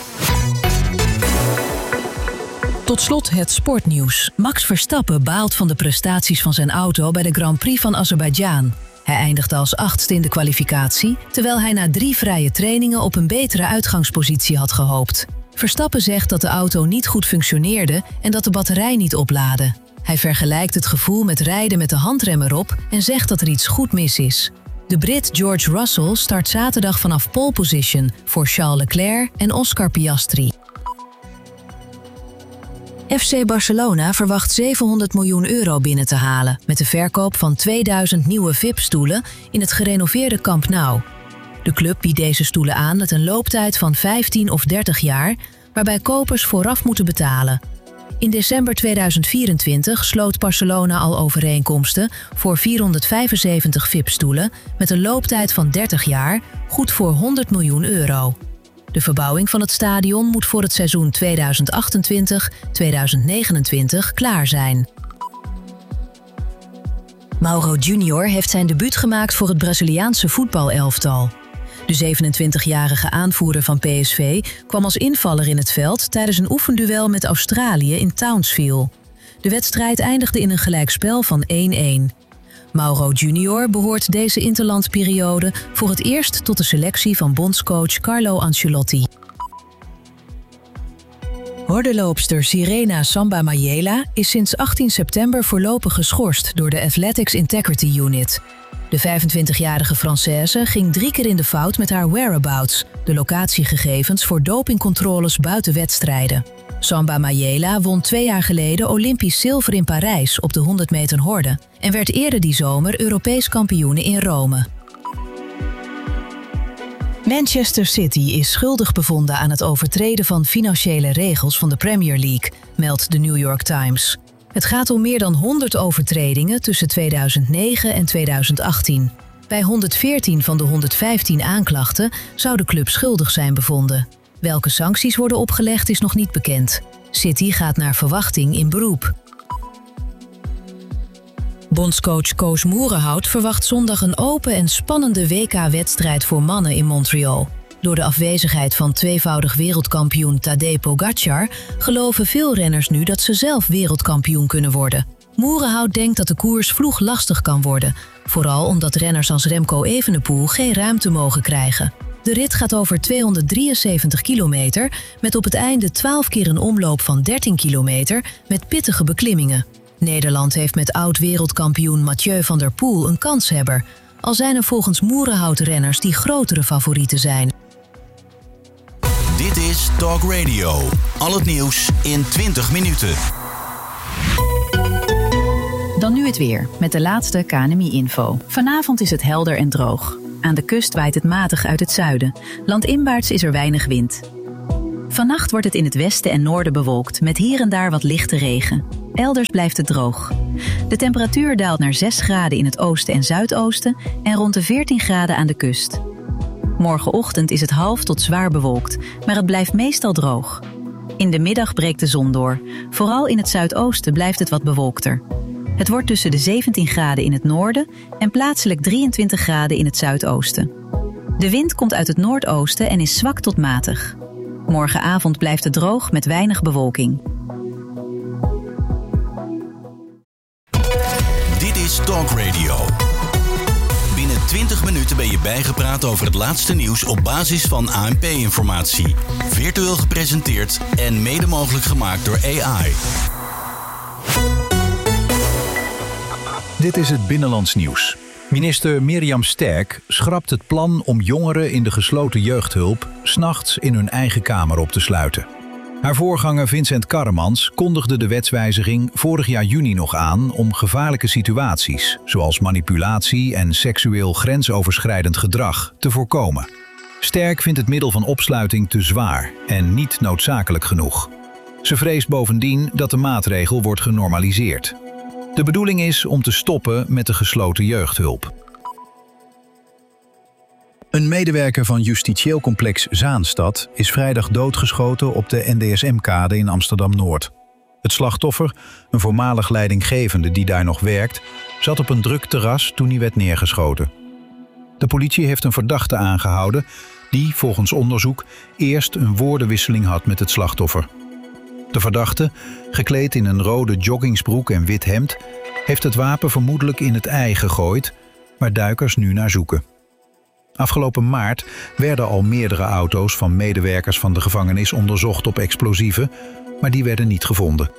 Tot slot het sportnieuws. Max Verstappen baalt van de prestaties van zijn auto bij de Grand Prix van Azerbeidzjan. Hij eindigde als achtste in de kwalificatie, terwijl hij na drie vrije trainingen op een betere uitgangspositie had gehoopt. Verstappen zegt dat de auto niet goed functioneerde en dat de batterij niet oplaadde. Hij vergelijkt het gevoel met rijden met de handrem erop en zegt dat er iets goed mis is. De Brit George Russell start zaterdag vanaf pole position voor Charles Leclerc en Oscar Piastri. F C Barcelona verwacht zevenhonderd miljoen euro binnen te halen met de verkoop van tweeduizend nieuwe V I P-stoelen in het gerenoveerde Camp Nou. De club biedt deze stoelen aan met een looptijd van vijftien of dertig jaar, waarbij kopers vooraf moeten betalen. In december tweeduizend vierentwintig sloot Barcelona al overeenkomsten voor vierhonderdvijfenzeventig V I P-stoelen met een looptijd van dertig jaar, goed voor honderd miljoen euro. De verbouwing van het stadion moet voor het seizoen tweeduizend achtentwintig tweeduizend negenentwintig klaar zijn. Mauro Junior heeft zijn debuut gemaakt voor het Braziliaanse voetbalelftal. De zevenentwintigjarige aanvoerder van P S V kwam als invaller in het veld tijdens een oefenduel met Australië in Townsville. De wedstrijd eindigde in een gelijkspel van één-één. Mauro Junior behoort deze interlandperiode voor het eerst tot de selectie van bondscoach Carlo Ancelotti. Hordenloopster Sirena Samba Mayela is sinds achttien september voorlopig geschorst door de Athletics Integrity Unit. De vijfentwintigjarige Française ging drie keer in de fout met haar whereabouts, de locatiegegevens voor dopingcontroles buiten wedstrijden. Samba Mayela won twee jaar geleden Olympisch zilver in Parijs op de honderd meter horde en werd eerder die zomer Europees kampioene in Rome. Manchester City is schuldig bevonden aan het overtreden van financiële regels van de Premier League, meldt de New York Times. Het gaat om meer dan honderd overtredingen tussen tweeduizend negen en tweeduizend achttien. Bij honderdveertien van de honderdvijftien aanklachten zou de club schuldig zijn bevonden. Welke sancties worden opgelegd is nog niet bekend. City gaat naar verwachting in beroep. Bondscoach Koos Moerenhout verwacht zondag een open en spannende W K-wedstrijd voor mannen in Montreal. Door de afwezigheid van tweevoudig wereldkampioen Tadej Pogačar geloven veel renners nu dat ze zelf wereldkampioen kunnen worden. Moerenhout denkt dat de koers vloeg lastig kan worden, vooral omdat renners als Remco Evenepoel geen ruimte mogen krijgen. De rit gaat over tweehonderddrieënzeventig kilometer met op het einde twaalf keer een omloop van dertien kilometer met pittige beklimmingen. Nederland heeft met oud-wereldkampioen Mathieu van der Poel een kanshebber, al zijn er volgens Moerenhout renners die grotere favorieten zijn.
Dit is is Talk Radio. Al het nieuws in twintig minuten.
Dan nu het weer, met de laatste K N M I-info. Vanavond is het helder en droog. Aan de kust waait het matig uit het zuiden. Landinwaarts is er weinig wind. Vannacht wordt het in het westen en noorden bewolkt, met hier en daar wat lichte regen. Elders blijft het droog. De temperatuur daalt naar zes graden in het oosten en zuidoosten en rond de veertien graden aan de kust. Morgenochtend is het half tot zwaar bewolkt, maar het blijft meestal droog. In de middag breekt de zon door. Vooral in het zuidoosten blijft het wat bewolkter. Het wordt tussen de zeventien graden in het noorden en plaatselijk drieëntwintig graden in het zuidoosten. De wind komt uit het noordoosten en is zwak tot matig. Morgenavond blijft het droog met weinig bewolking.
Dit is Talk Radio. Binnen twintig minuten ben je bijgepraat over het laatste nieuws op basis van A N P-informatie. Virtueel gepresenteerd en mede mogelijk gemaakt door A I.
Dit is het Binnenlands Nieuws. Minister Mirjam Sterk schrapt het plan om jongeren in de gesloten jeugdhulp 's nachts in hun eigen kamer op te sluiten. Haar voorganger Vincent Karremans kondigde de wetswijziging vorig jaar juni nog aan om gevaarlijke situaties, zoals manipulatie en seksueel grensoverschrijdend gedrag, te voorkomen. Sterk vindt het middel van opsluiting te zwaar en niet noodzakelijk genoeg. Ze vreest bovendien dat de maatregel wordt genormaliseerd. De bedoeling is om te stoppen met de gesloten jeugdhulp. Een medewerker van justitieel complex Zaanstad is vrijdag doodgeschoten op de N D S M-kade in Amsterdam-Noord. Het slachtoffer, een voormalig leidinggevende die daar nog werkt, zat op een druk terras toen hij werd neergeschoten. De politie heeft een verdachte aangehouden die, volgens onderzoek, eerst een woordenwisseling had met het slachtoffer. De verdachte, gekleed in een rode joggingsbroek en wit hemd, heeft het wapen vermoedelijk in het ei gegooid, waar duikers nu naar zoeken. Afgelopen maart werden al meerdere auto's van medewerkers van de gevangenis onderzocht op explosieven, maar die werden niet gevonden.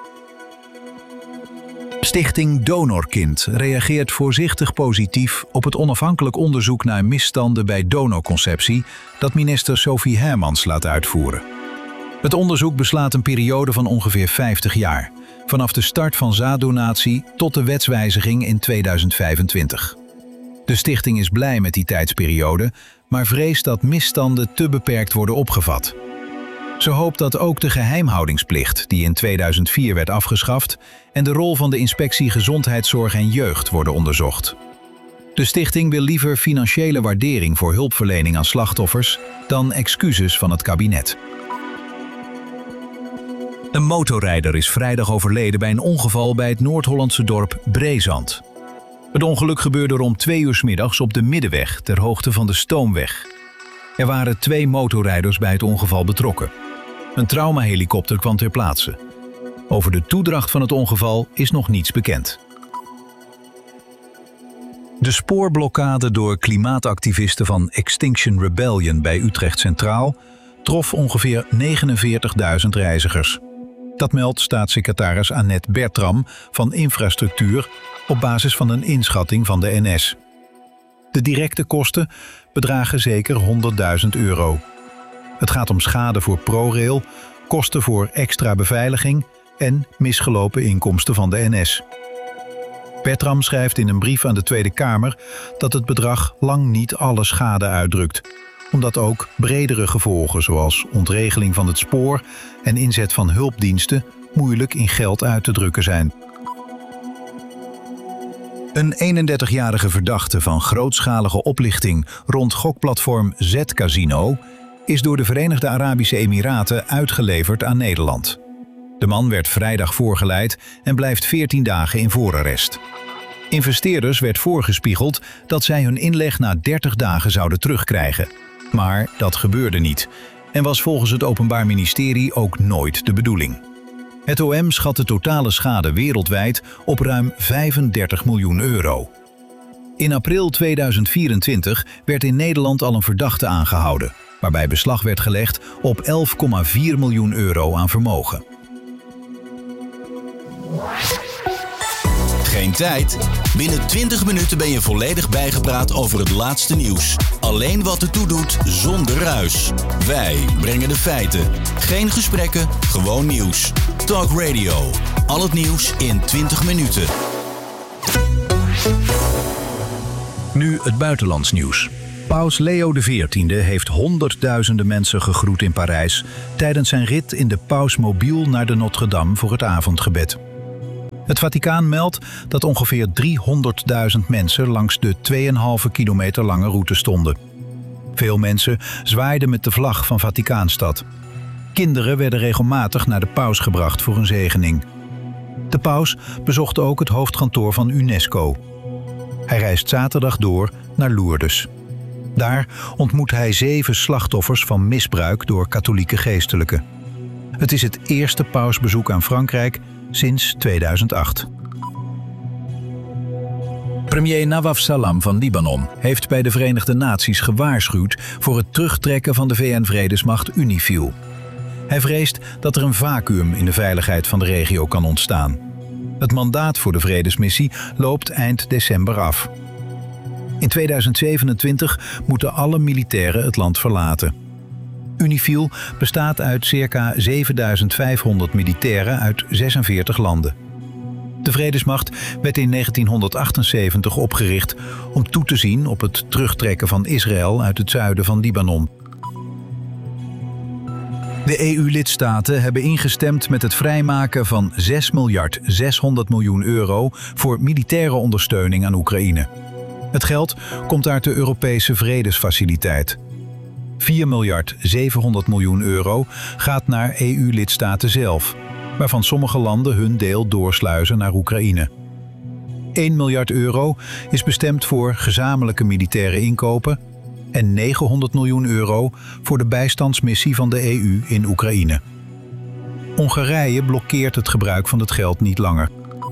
Stichting Donorkind reageert voorzichtig positief op het onafhankelijk onderzoek naar misstanden bij donorconceptie dat minister Sophie Hermans laat uitvoeren. Het onderzoek beslaat een periode van ongeveer vijftig jaar, vanaf de start van zaaddonatie tot de wetswijziging in tweeduizend vijfentwintig. De stichting is blij met die tijdsperiode, maar vreest dat misstanden te beperkt worden opgevat. Ze hoopt dat ook de geheimhoudingsplicht, die in tweeduizend vier werd afgeschaft, en de rol van de Inspectie Gezondheidszorg en Jeugd worden onderzocht. De stichting wil liever financiële waardering voor hulpverlening aan slachtoffers dan excuses van het kabinet. Een motorrijder is vrijdag overleden bij een ongeval bij het Noord-Hollandse dorp Breezand. Het ongeluk gebeurde rond twee uur 's middags op de Middenweg ter hoogte van de Stoomweg. Er waren twee motorrijders bij het ongeval betrokken. Een traumahelikopter kwam ter plaatse. Over de toedracht van het ongeval is nog niets bekend. De spoorblokkade door klimaatactivisten van Extinction Rebellion bij Utrecht Centraal trof ongeveer negenenveertigduizend reizigers. Dat meldt staatssecretaris Annette Bertram van Infrastructuur op basis van een inschatting van de N S. De directe kosten bedragen zeker honderdduizend euro. Het gaat om schade voor ProRail, kosten voor extra beveiliging en misgelopen inkomsten van de N S. Bertram schrijft in een brief aan de Tweede Kamer dat het bedrag lang niet alle schade uitdrukt, omdat ook bredere gevolgen zoals ontregeling van het spoor en inzet van hulpdiensten moeilijk in geld uit te drukken zijn. Een eenendertigjarige verdachte van grootschalige oplichting rond gokplatform Z-Casino is door de Verenigde Arabische Emiraten uitgeleverd aan Nederland. De man werd vrijdag voorgeleid en blijft veertien dagen in voorarrest. Investeerders werd voorgespiegeld dat zij hun inleg na dertig dagen zouden terugkrijgen. Maar dat gebeurde niet en was volgens het Openbaar Ministerie ook nooit de bedoeling. Het O M schat de totale schade wereldwijd op ruim vijfendertig miljoen euro. In april tweeduizend vierentwintig werd in Nederland al een verdachte aangehouden, waarbij beslag werd gelegd op elf komma vier miljoen euro aan vermogen.
Geen tijd? Binnen twintig minuten ben je volledig bijgepraat over het laatste nieuws. Alleen wat ertoe doet, zonder ruis. Wij brengen de feiten. Geen gesprekken, gewoon nieuws. Talk Radio. Al het nieuws in twintig minuten.
Nu het buitenlands nieuws. Paus Leo de veertiende heeft honderdduizenden mensen gegroet in Parijs tijdens zijn rit in de Pausmobiel naar de Notre-Dame voor het avondgebed. Het Vaticaan meldt dat ongeveer driehonderdduizend mensen langs de twee komma vijf kilometer lange route stonden. Veel mensen zwaaiden met de vlag van Vaticaanstad. Kinderen werden regelmatig naar de paus gebracht voor een zegening. De paus bezocht ook het hoofdkantoor van UNESCO. Hij reist zaterdag door naar Lourdes. Daar ontmoet hij zeven slachtoffers van misbruik door katholieke geestelijken. Het is het eerste pausbezoek aan Frankrijk sinds tweeduizend acht. Premier Nawaf Salam van Libanon heeft bij de Verenigde Naties gewaarschuwd voor het terugtrekken van de V N-vredesmacht UNIFIL. Hij vreest dat er een vacuüm in de veiligheid van de regio kan ontstaan. Het mandaat voor de vredesmissie loopt eind december af. In tweeduizend zevenentwintig moeten alle militairen het land verlaten. UNIFIL bestaat uit circa zevenduizend vijfhonderd militairen uit zesenveertig landen. De vredesmacht werd in negentienhonderdachtenzeventig opgericht om toe te zien op het terugtrekken van Israël uit het zuiden van Libanon. De E U-lidstaten hebben ingestemd met het vrijmaken van zes miljard zeshonderd miljoen euro voor militaire ondersteuning aan Oekraïne. Het geld komt uit de Europese Vredesfaciliteit. vier miljard zevenhonderd miljoen euro gaat naar E U-lidstaten zelf, waarvan sommige landen hun deel doorsluizen naar Oekraïne. één miljard euro is bestemd voor gezamenlijke militaire inkopen en negenhonderd miljoen euro voor de bijstandsmissie van de E U in Oekraïne. Hongarije blokkeert het gebruik van het geld niet langer.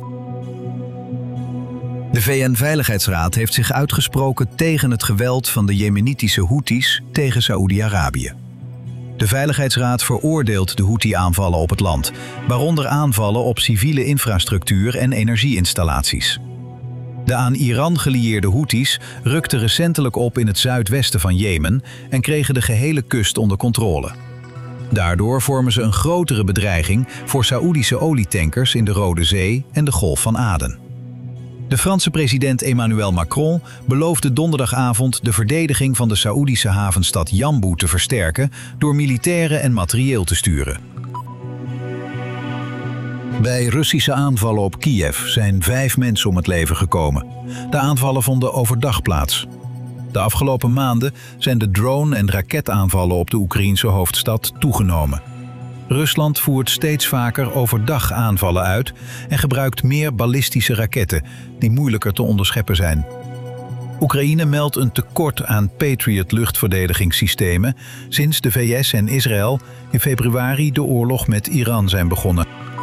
De V N-veiligheidsraad heeft zich uitgesproken tegen het geweld van de Jemenitische Houthis tegen Saoedi-Arabië. De Veiligheidsraad veroordeelt de Houthi-aanvallen op het land, waaronder aanvallen op civiele infrastructuur en energieinstallaties. De aan Iran gelieerde Houthis rukten recentelijk op in het zuidwesten van Jemen en kregen de gehele kust onder controle. Daardoor vormen ze een grotere bedreiging voor Saoedische olietankers in de Rode Zee en de Golf van Aden. De Franse president Emmanuel Macron beloofde donderdagavond de verdediging van de Saoedische havenstad Jambu te versterken door militairen en materieel te sturen. Bij Russische aanvallen op Kiev zijn vijf mensen om het leven gekomen. De aanvallen vonden overdag plaats. De afgelopen maanden zijn de drone- en raketaanvallen op de Oekraïense hoofdstad toegenomen. Rusland voert steeds vaker overdag aanvallen uit en gebruikt meer ballistische raketten die moeilijker te onderscheppen zijn. Oekraïne meldt een tekort aan Patriot luchtverdedigingssystemen sinds de V S en Israël in februari de oorlog met Iran zijn begonnen.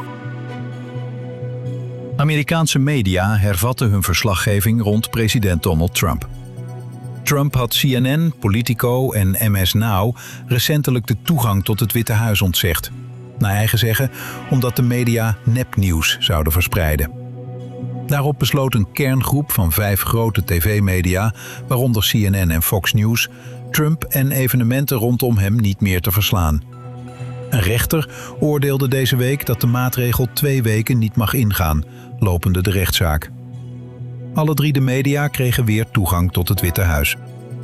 Amerikaanse media hervatten hun verslaggeving rond president Donald Trump. Trump had C N N, Politico en M S Now recentelijk de toegang tot het Witte Huis ontzegd. Naar eigen zeggen omdat de media nepnieuws zouden verspreiden. Daarop besloot een kerngroep van vijf grote tv-media, waaronder C N N en Fox News, Trump en evenementen rondom hem niet meer te verslaan. Een rechter oordeelde deze week dat de maatregel twee weken niet mag ingaan, lopende de rechtszaak. Alle drie de media kregen weer toegang tot het Witte Huis.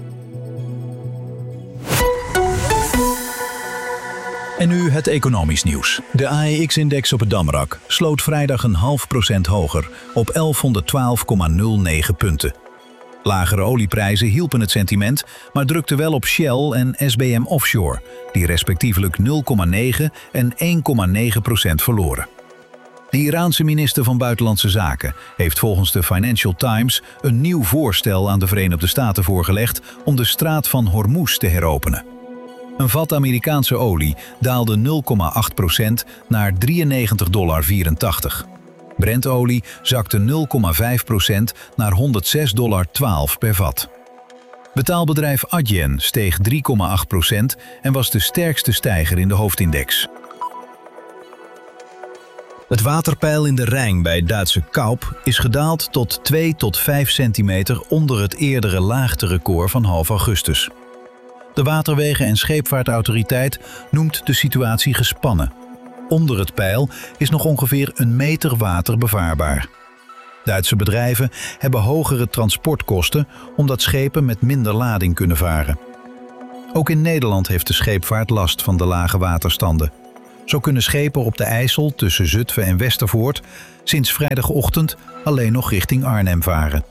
En nu het economisch nieuws. De A E X-index op het Damrak sloot vrijdag een half procent hoger op elfhonderdtwaalf komma nul negen punten. Lagere olieprijzen hielpen het sentiment, maar drukten wel op Shell en S B M Offshore, die respectievelijk nul komma negen en één komma negen procent verloren. De Iraanse minister van Buitenlandse Zaken heeft volgens de Financial Times een nieuw voorstel aan de Verenigde Staten voorgelegd om de straat van Hormuz te heropenen. Een vat Amerikaanse olie daalde nul komma acht procent naar drieënnegentig dollar vierentachtig. Brentolie zakte nul komma vijf procent naar honderdzes dollar twaalf per vat. Betaalbedrijf Adyen steeg drie komma acht procent en was de sterkste stijger in de hoofdindex. Het waterpeil in de Rijn bij Duitse Kaup is gedaald tot twee tot vijf centimeter onder het eerdere laagterecord van half augustus. De Waterwegen- en Scheepvaartautoriteit noemt de situatie gespannen. Onder het peil is nog ongeveer een meter water bevaarbaar. Duitse bedrijven hebben hogere transportkosten omdat schepen met minder lading kunnen varen. Ook in Nederland heeft de scheepvaart last van de lage waterstanden. Zo kunnen schepen op de IJssel tussen Zutphen en Westervoort sinds vrijdagochtend alleen nog richting Arnhem varen.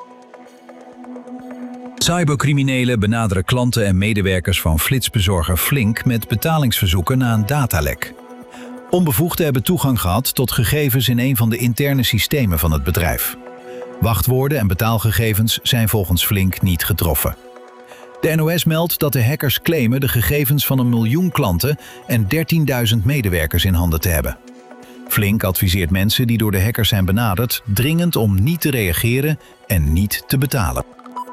Cybercriminelen benaderen klanten en medewerkers van flitsbezorger Flink met betalingsverzoeken na een datalek. Onbevoegden hebben toegang gehad tot gegevens in een van de interne systemen van het bedrijf. Wachtwoorden en betaalgegevens zijn volgens Flink niet getroffen. De N O S meldt dat de hackers claimen de gegevens van een miljoen klanten en dertienduizend medewerkers in handen te hebben. Flink adviseert mensen die door de hackers zijn benaderd dringend om niet te reageren en niet te betalen.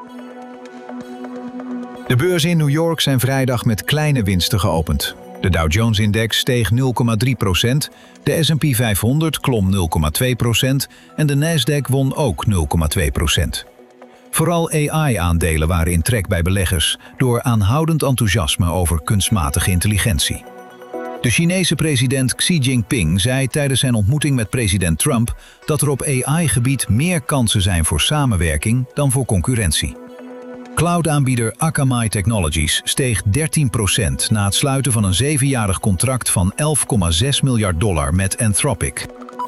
De beurzen in New York zijn vrijdag met kleine winsten geopend. De Dow Jones-index steeg nul komma drie procent, de S en P vijfhonderd klom nul komma twee procent en de Nasdaq won ook nul komma twee procent. Vooral A I-aandelen waren in trek bij beleggers door aanhoudend enthousiasme over kunstmatige intelligentie. De Chinese president Xi Jinping zei tijdens zijn ontmoeting met president Trump dat er op A I-gebied meer kansen zijn voor samenwerking dan voor concurrentie. Cloud-aanbieder Akamai Technologies steeg dertien procent na het sluiten van een zevenjarig contract van elf komma zes miljard dollar met Anthropic.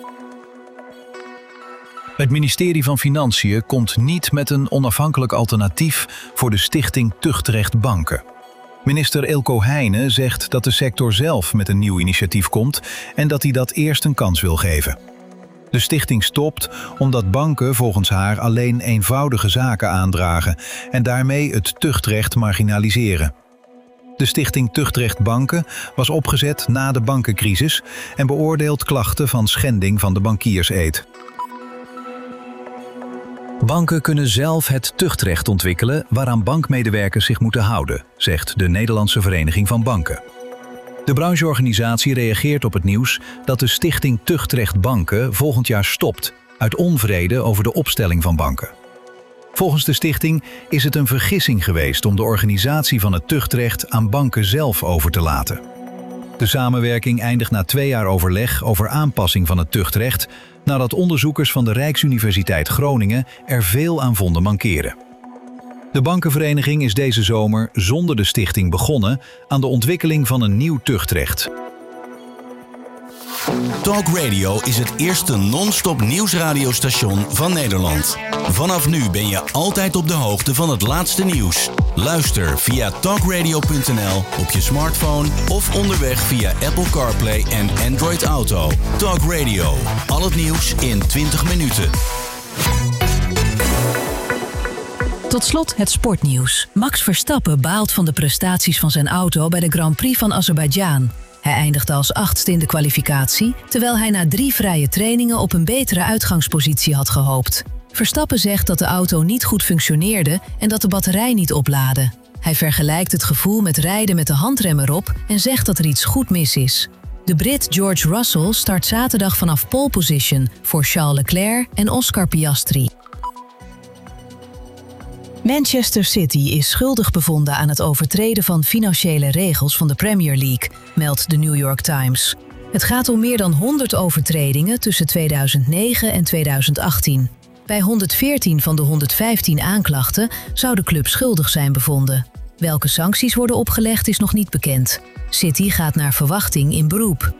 Het ministerie van Financiën komt niet met een onafhankelijk alternatief voor de stichting Tuchtrecht Banken. Minister Eelco Heijnen zegt dat de sector zelf met een nieuw initiatief komt en dat hij dat eerst een kans wil geven. De stichting stopt omdat banken volgens haar alleen eenvoudige zaken aandragen en daarmee het tuchtrecht marginaliseren. De stichting Tuchtrecht Banken was opgezet na de bankencrisis en beoordeelt klachten van schending van de bankierseed. Banken kunnen zelf het tuchtrecht ontwikkelen waaraan bankmedewerkers zich moeten houden, zegt de Nederlandse Vereniging van Banken. De brancheorganisatie reageert op het nieuws dat de stichting Tuchtrecht Banken volgend jaar stopt uit onvrede over de opstelling van banken. Volgens de stichting is het een vergissing geweest om de organisatie van het tuchtrecht aan banken zelf over te laten. De samenwerking eindigt na twee jaar overleg over aanpassing van het tuchtrecht nadat onderzoekers van de Rijksuniversiteit Groningen er veel aan vonden mankeren. De bankenvereniging is deze zomer zonder de stichting begonnen aan de ontwikkeling van een nieuw tuchtrecht.
Talk Radio is het eerste non-stop nieuwsradiostation van Nederland. Vanaf nu ben je altijd op de hoogte van het laatste nieuws. Luister via talkradio punt n l op je smartphone of onderweg via Apple CarPlay en Android Auto. Talk Radio, al het nieuws in twintig minuten.
Tot slot het sportnieuws. Max Verstappen baalt van de prestaties van zijn auto bij de Grand Prix van Azerbeidzjan. Hij eindigde als achtste in de kwalificatie, terwijl hij na drie vrije trainingen op een betere uitgangspositie had gehoopt. Verstappen zegt dat de auto niet goed functioneerde en dat de batterij niet oplaadde. Hij vergelijkt het gevoel met rijden met de handrem erop en zegt dat er iets goed mis is. De Brit George Russell start zaterdag vanaf pole position voor Charles Leclerc en Oscar Piastri. Manchester City is schuldig bevonden aan het overtreden van financiële regels van de Premier League, meldt de New York Times. Het gaat om meer dan honderd overtredingen tussen tweeduizend negen en tweeduizend achttien. Bij honderdveertien van de honderdvijftien aanklachten zou de club schuldig zijn bevonden. Welke sancties worden opgelegd is nog niet bekend. City gaat naar verwachting in beroep.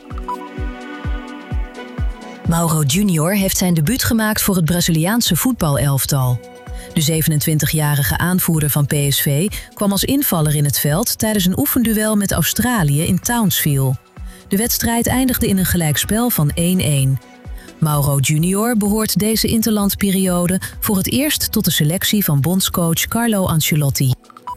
Mauro Junior heeft zijn debuut gemaakt voor het Braziliaanse voetbalelftal. De zevenentwintigjarige aanvoerder van P S V kwam als invaller in het veld tijdens een oefenduel met Australië in Townsville. De wedstrijd eindigde in een gelijkspel van één-één. Mauro Junior behoort deze interlandperiode voor het eerst tot de selectie van bondscoach Carlo Ancelotti.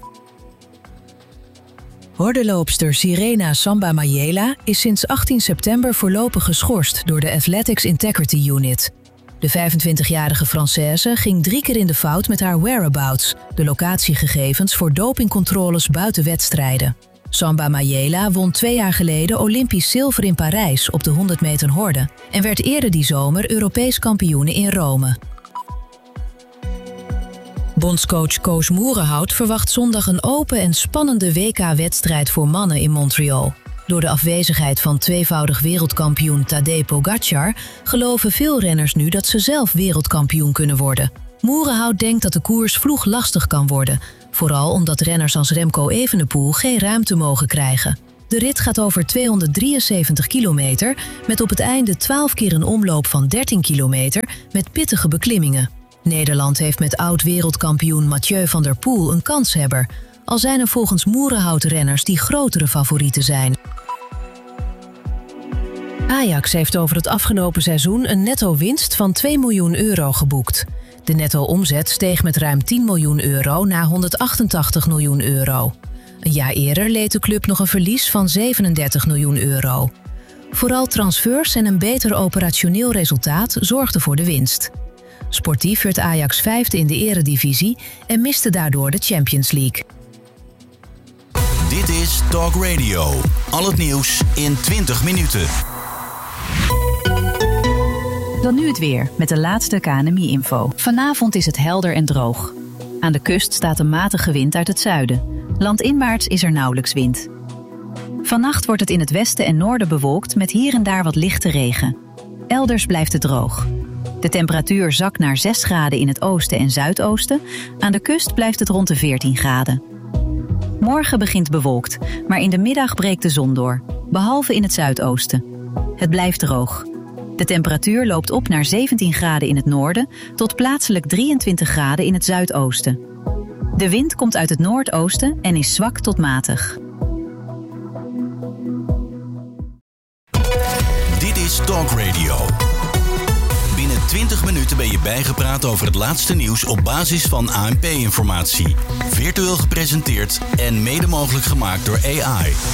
Hordenloopster Sirena Samba Mayela is sinds achttien september voorlopig geschorst door de Athletics Integrity Unit. De vijfentwintigjarige Française ging drie keer in de fout met haar whereabouts, de locatiegegevens voor dopingcontroles buiten wedstrijden. Samba Mayela won twee jaar geleden Olympisch zilver in Parijs op de honderd meter horde en werd eerder die zomer Europees kampioene in Rome. Bondscoach Koos Moerenhout verwacht zondag een open en spannende W K-wedstrijd voor mannen in Montreal. Door de afwezigheid van tweevoudig wereldkampioen Tadej Pogačar geloven veel renners nu dat ze zelf wereldkampioen kunnen worden. Moerenhout denkt dat de koers vloeg lastig kan worden, vooral omdat renners als Remco Evenepoel geen ruimte mogen krijgen. De rit gaat over tweehonderddrieënzeventig kilometer, met op het einde twaalf keer een omloop van dertien kilometer met pittige beklimmingen. Nederland heeft met oud-wereldkampioen Mathieu van der Poel een kanshebber, al zijn er volgens Moerenhout renners die grotere favorieten zijn. Ajax heeft over het afgelopen seizoen een netto-winst van twee miljoen euro geboekt. De netto-omzet steeg met ruim tien miljoen euro naar honderdachtentachtig miljoen euro. Een jaar eerder leed de club nog een verlies van zevenendertig miljoen euro. Vooral transfers en een beter operationeel resultaat zorgden voor de winst. Sportief werd Ajax vijfde in de eredivisie en miste daardoor de Champions League.
Dit is Talk Radio. Al het nieuws in twintig minuten.
Dan nu het weer, met de laatste K N M I-info. Vanavond is het helder en droog. Aan de kust staat een matige wind uit het zuiden. Landinwaarts is er nauwelijks wind. Vannacht wordt het in het westen en noorden bewolkt met hier en daar wat lichte regen. Elders blijft het droog. De temperatuur zakt naar zes graden in het oosten en zuidoosten. Aan de kust blijft het rond de veertien graden. Morgen begint bewolkt, maar in de middag breekt de zon door, behalve in het zuidoosten. Het blijft droog. De temperatuur loopt op naar zeventien graden in het noorden tot plaatselijk drieëntwintig graden in het zuidoosten. De wind komt uit het noordoosten en is zwak tot matig.
Dit is Talk Radio. Binnen twintig minuten ben je bijgepraat over het laatste nieuws op basis van A N P-informatie. Virtueel gepresenteerd en mede mogelijk gemaakt door A I.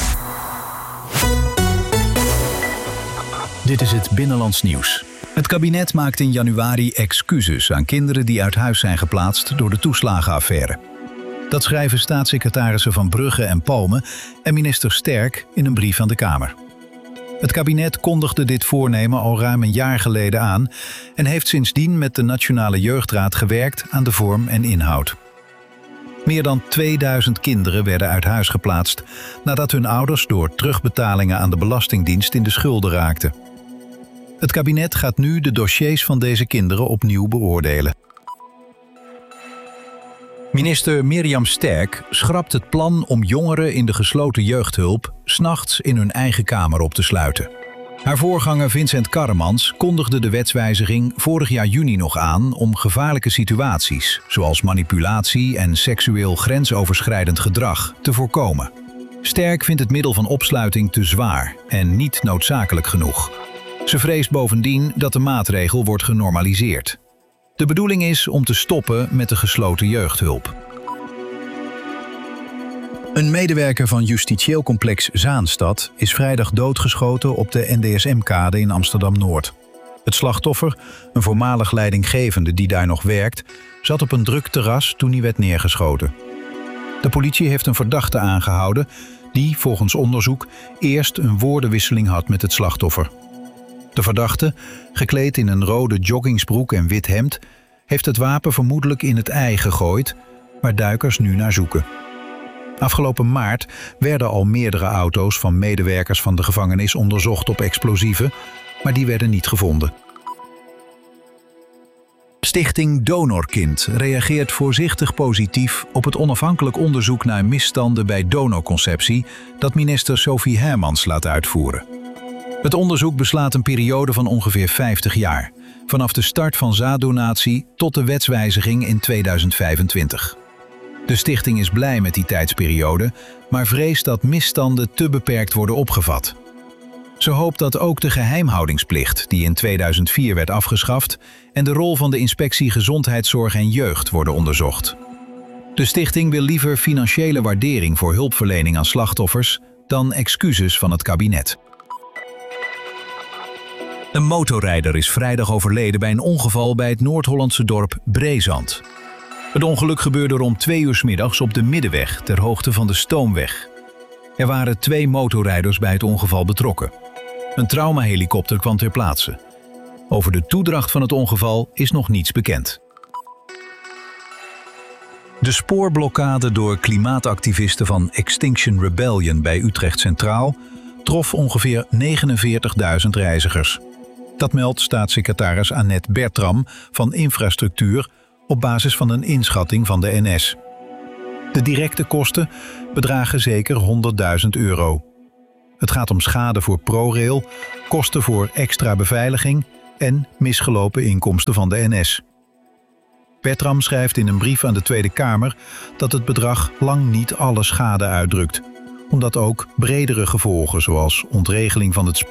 Dit is het Binnenlands Nieuws. Het kabinet maakt in januari excuses aan kinderen die uit huis zijn geplaatst door de toeslagenaffaire. Dat schrijven staatssecretarissen Van Brugge en Palme en minister Sterk in een brief aan de Kamer. Het kabinet kondigde dit voornemen al ruim een jaar geleden aan en heeft sindsdien met de Nationale Jeugdraad gewerkt aan de vorm en inhoud. Meer dan tweeduizend kinderen werden uit huis geplaatst nadat hun ouders door terugbetalingen aan de Belastingdienst in de schulden raakten. Het kabinet gaat nu de dossiers van deze kinderen opnieuw beoordelen. Minister Mirjam Sterk schrapt het plan om jongeren in de gesloten jeugdhulp 's nachts in hun eigen kamer op te sluiten. Haar voorganger Vincent Karremans kondigde de wetswijziging vorig jaar juni nog aan om gevaarlijke situaties, zoals manipulatie en seksueel grensoverschrijdend gedrag, te voorkomen. Sterk vindt het middel van opsluiting te zwaar en niet noodzakelijk genoeg. Ze vreest bovendien dat de maatregel wordt genormaliseerd. De bedoeling is om te stoppen met de gesloten jeugdhulp. Een medewerker van justitieel complex Zaanstad is vrijdag doodgeschoten op de N D S M-kade in Amsterdam-Noord. Het slachtoffer, een voormalig leidinggevende die daar nog werkt, zat op een druk terras toen hij werd neergeschoten. De politie heeft een verdachte aangehouden die, volgens onderzoek, eerst een woordenwisseling had met het slachtoffer. De verdachte, gekleed in een rode joggingsbroek en wit hemd, heeft het wapen vermoedelijk in het ei gegooid, waar duikers nu naar zoeken. Afgelopen maart werden al meerdere auto's van medewerkers van de gevangenis onderzocht op explosieven, maar die werden niet gevonden. Stichting Donorkind reageert voorzichtig positief op het onafhankelijk onderzoek naar misstanden bij donorconceptie dat minister Sophie Hermans laat uitvoeren. Het onderzoek beslaat een periode van ongeveer vijftig jaar, vanaf de start van zaaddonatie tot de wetswijziging in tweeduizend vijfentwintig. De stichting is blij met die tijdsperiode, maar vreest dat misstanden te beperkt worden opgevat. Ze hoopt dat ook de geheimhoudingsplicht, die in tweeduizend vier werd afgeschaft, en de rol van de Inspectie Gezondheidszorg en Jeugd worden onderzocht. De stichting wil liever financiële waardering voor hulpverlening aan slachtoffers dan excuses van het kabinet. Een motorrijder is vrijdag overleden bij een ongeval bij het Noord-Hollandse dorp Breezand. Het ongeluk gebeurde rond twee uur 's middags op de Middenweg ter hoogte van de Stoomweg. Er waren twee motorrijders bij het ongeval betrokken. Een traumahelikopter kwam ter plaatse. Over de toedracht van het ongeval is nog niets bekend. De spoorblokkade door klimaatactivisten van Extinction Rebellion bij Utrecht Centraal trof ongeveer negenenveertigduizend reizigers. Dat meldt staatssecretaris Annette Bertram van Infrastructuur op basis van een inschatting van de N S. De directe kosten bedragen zeker honderdduizend euro. Het gaat om schade voor ProRail, kosten voor extra beveiliging en misgelopen inkomsten van de N S. Bertram schrijft in een brief aan de Tweede Kamer dat het bedrag lang niet alle schade uitdrukt, omdat ook bredere gevolgen zoals ontregeling van het spoor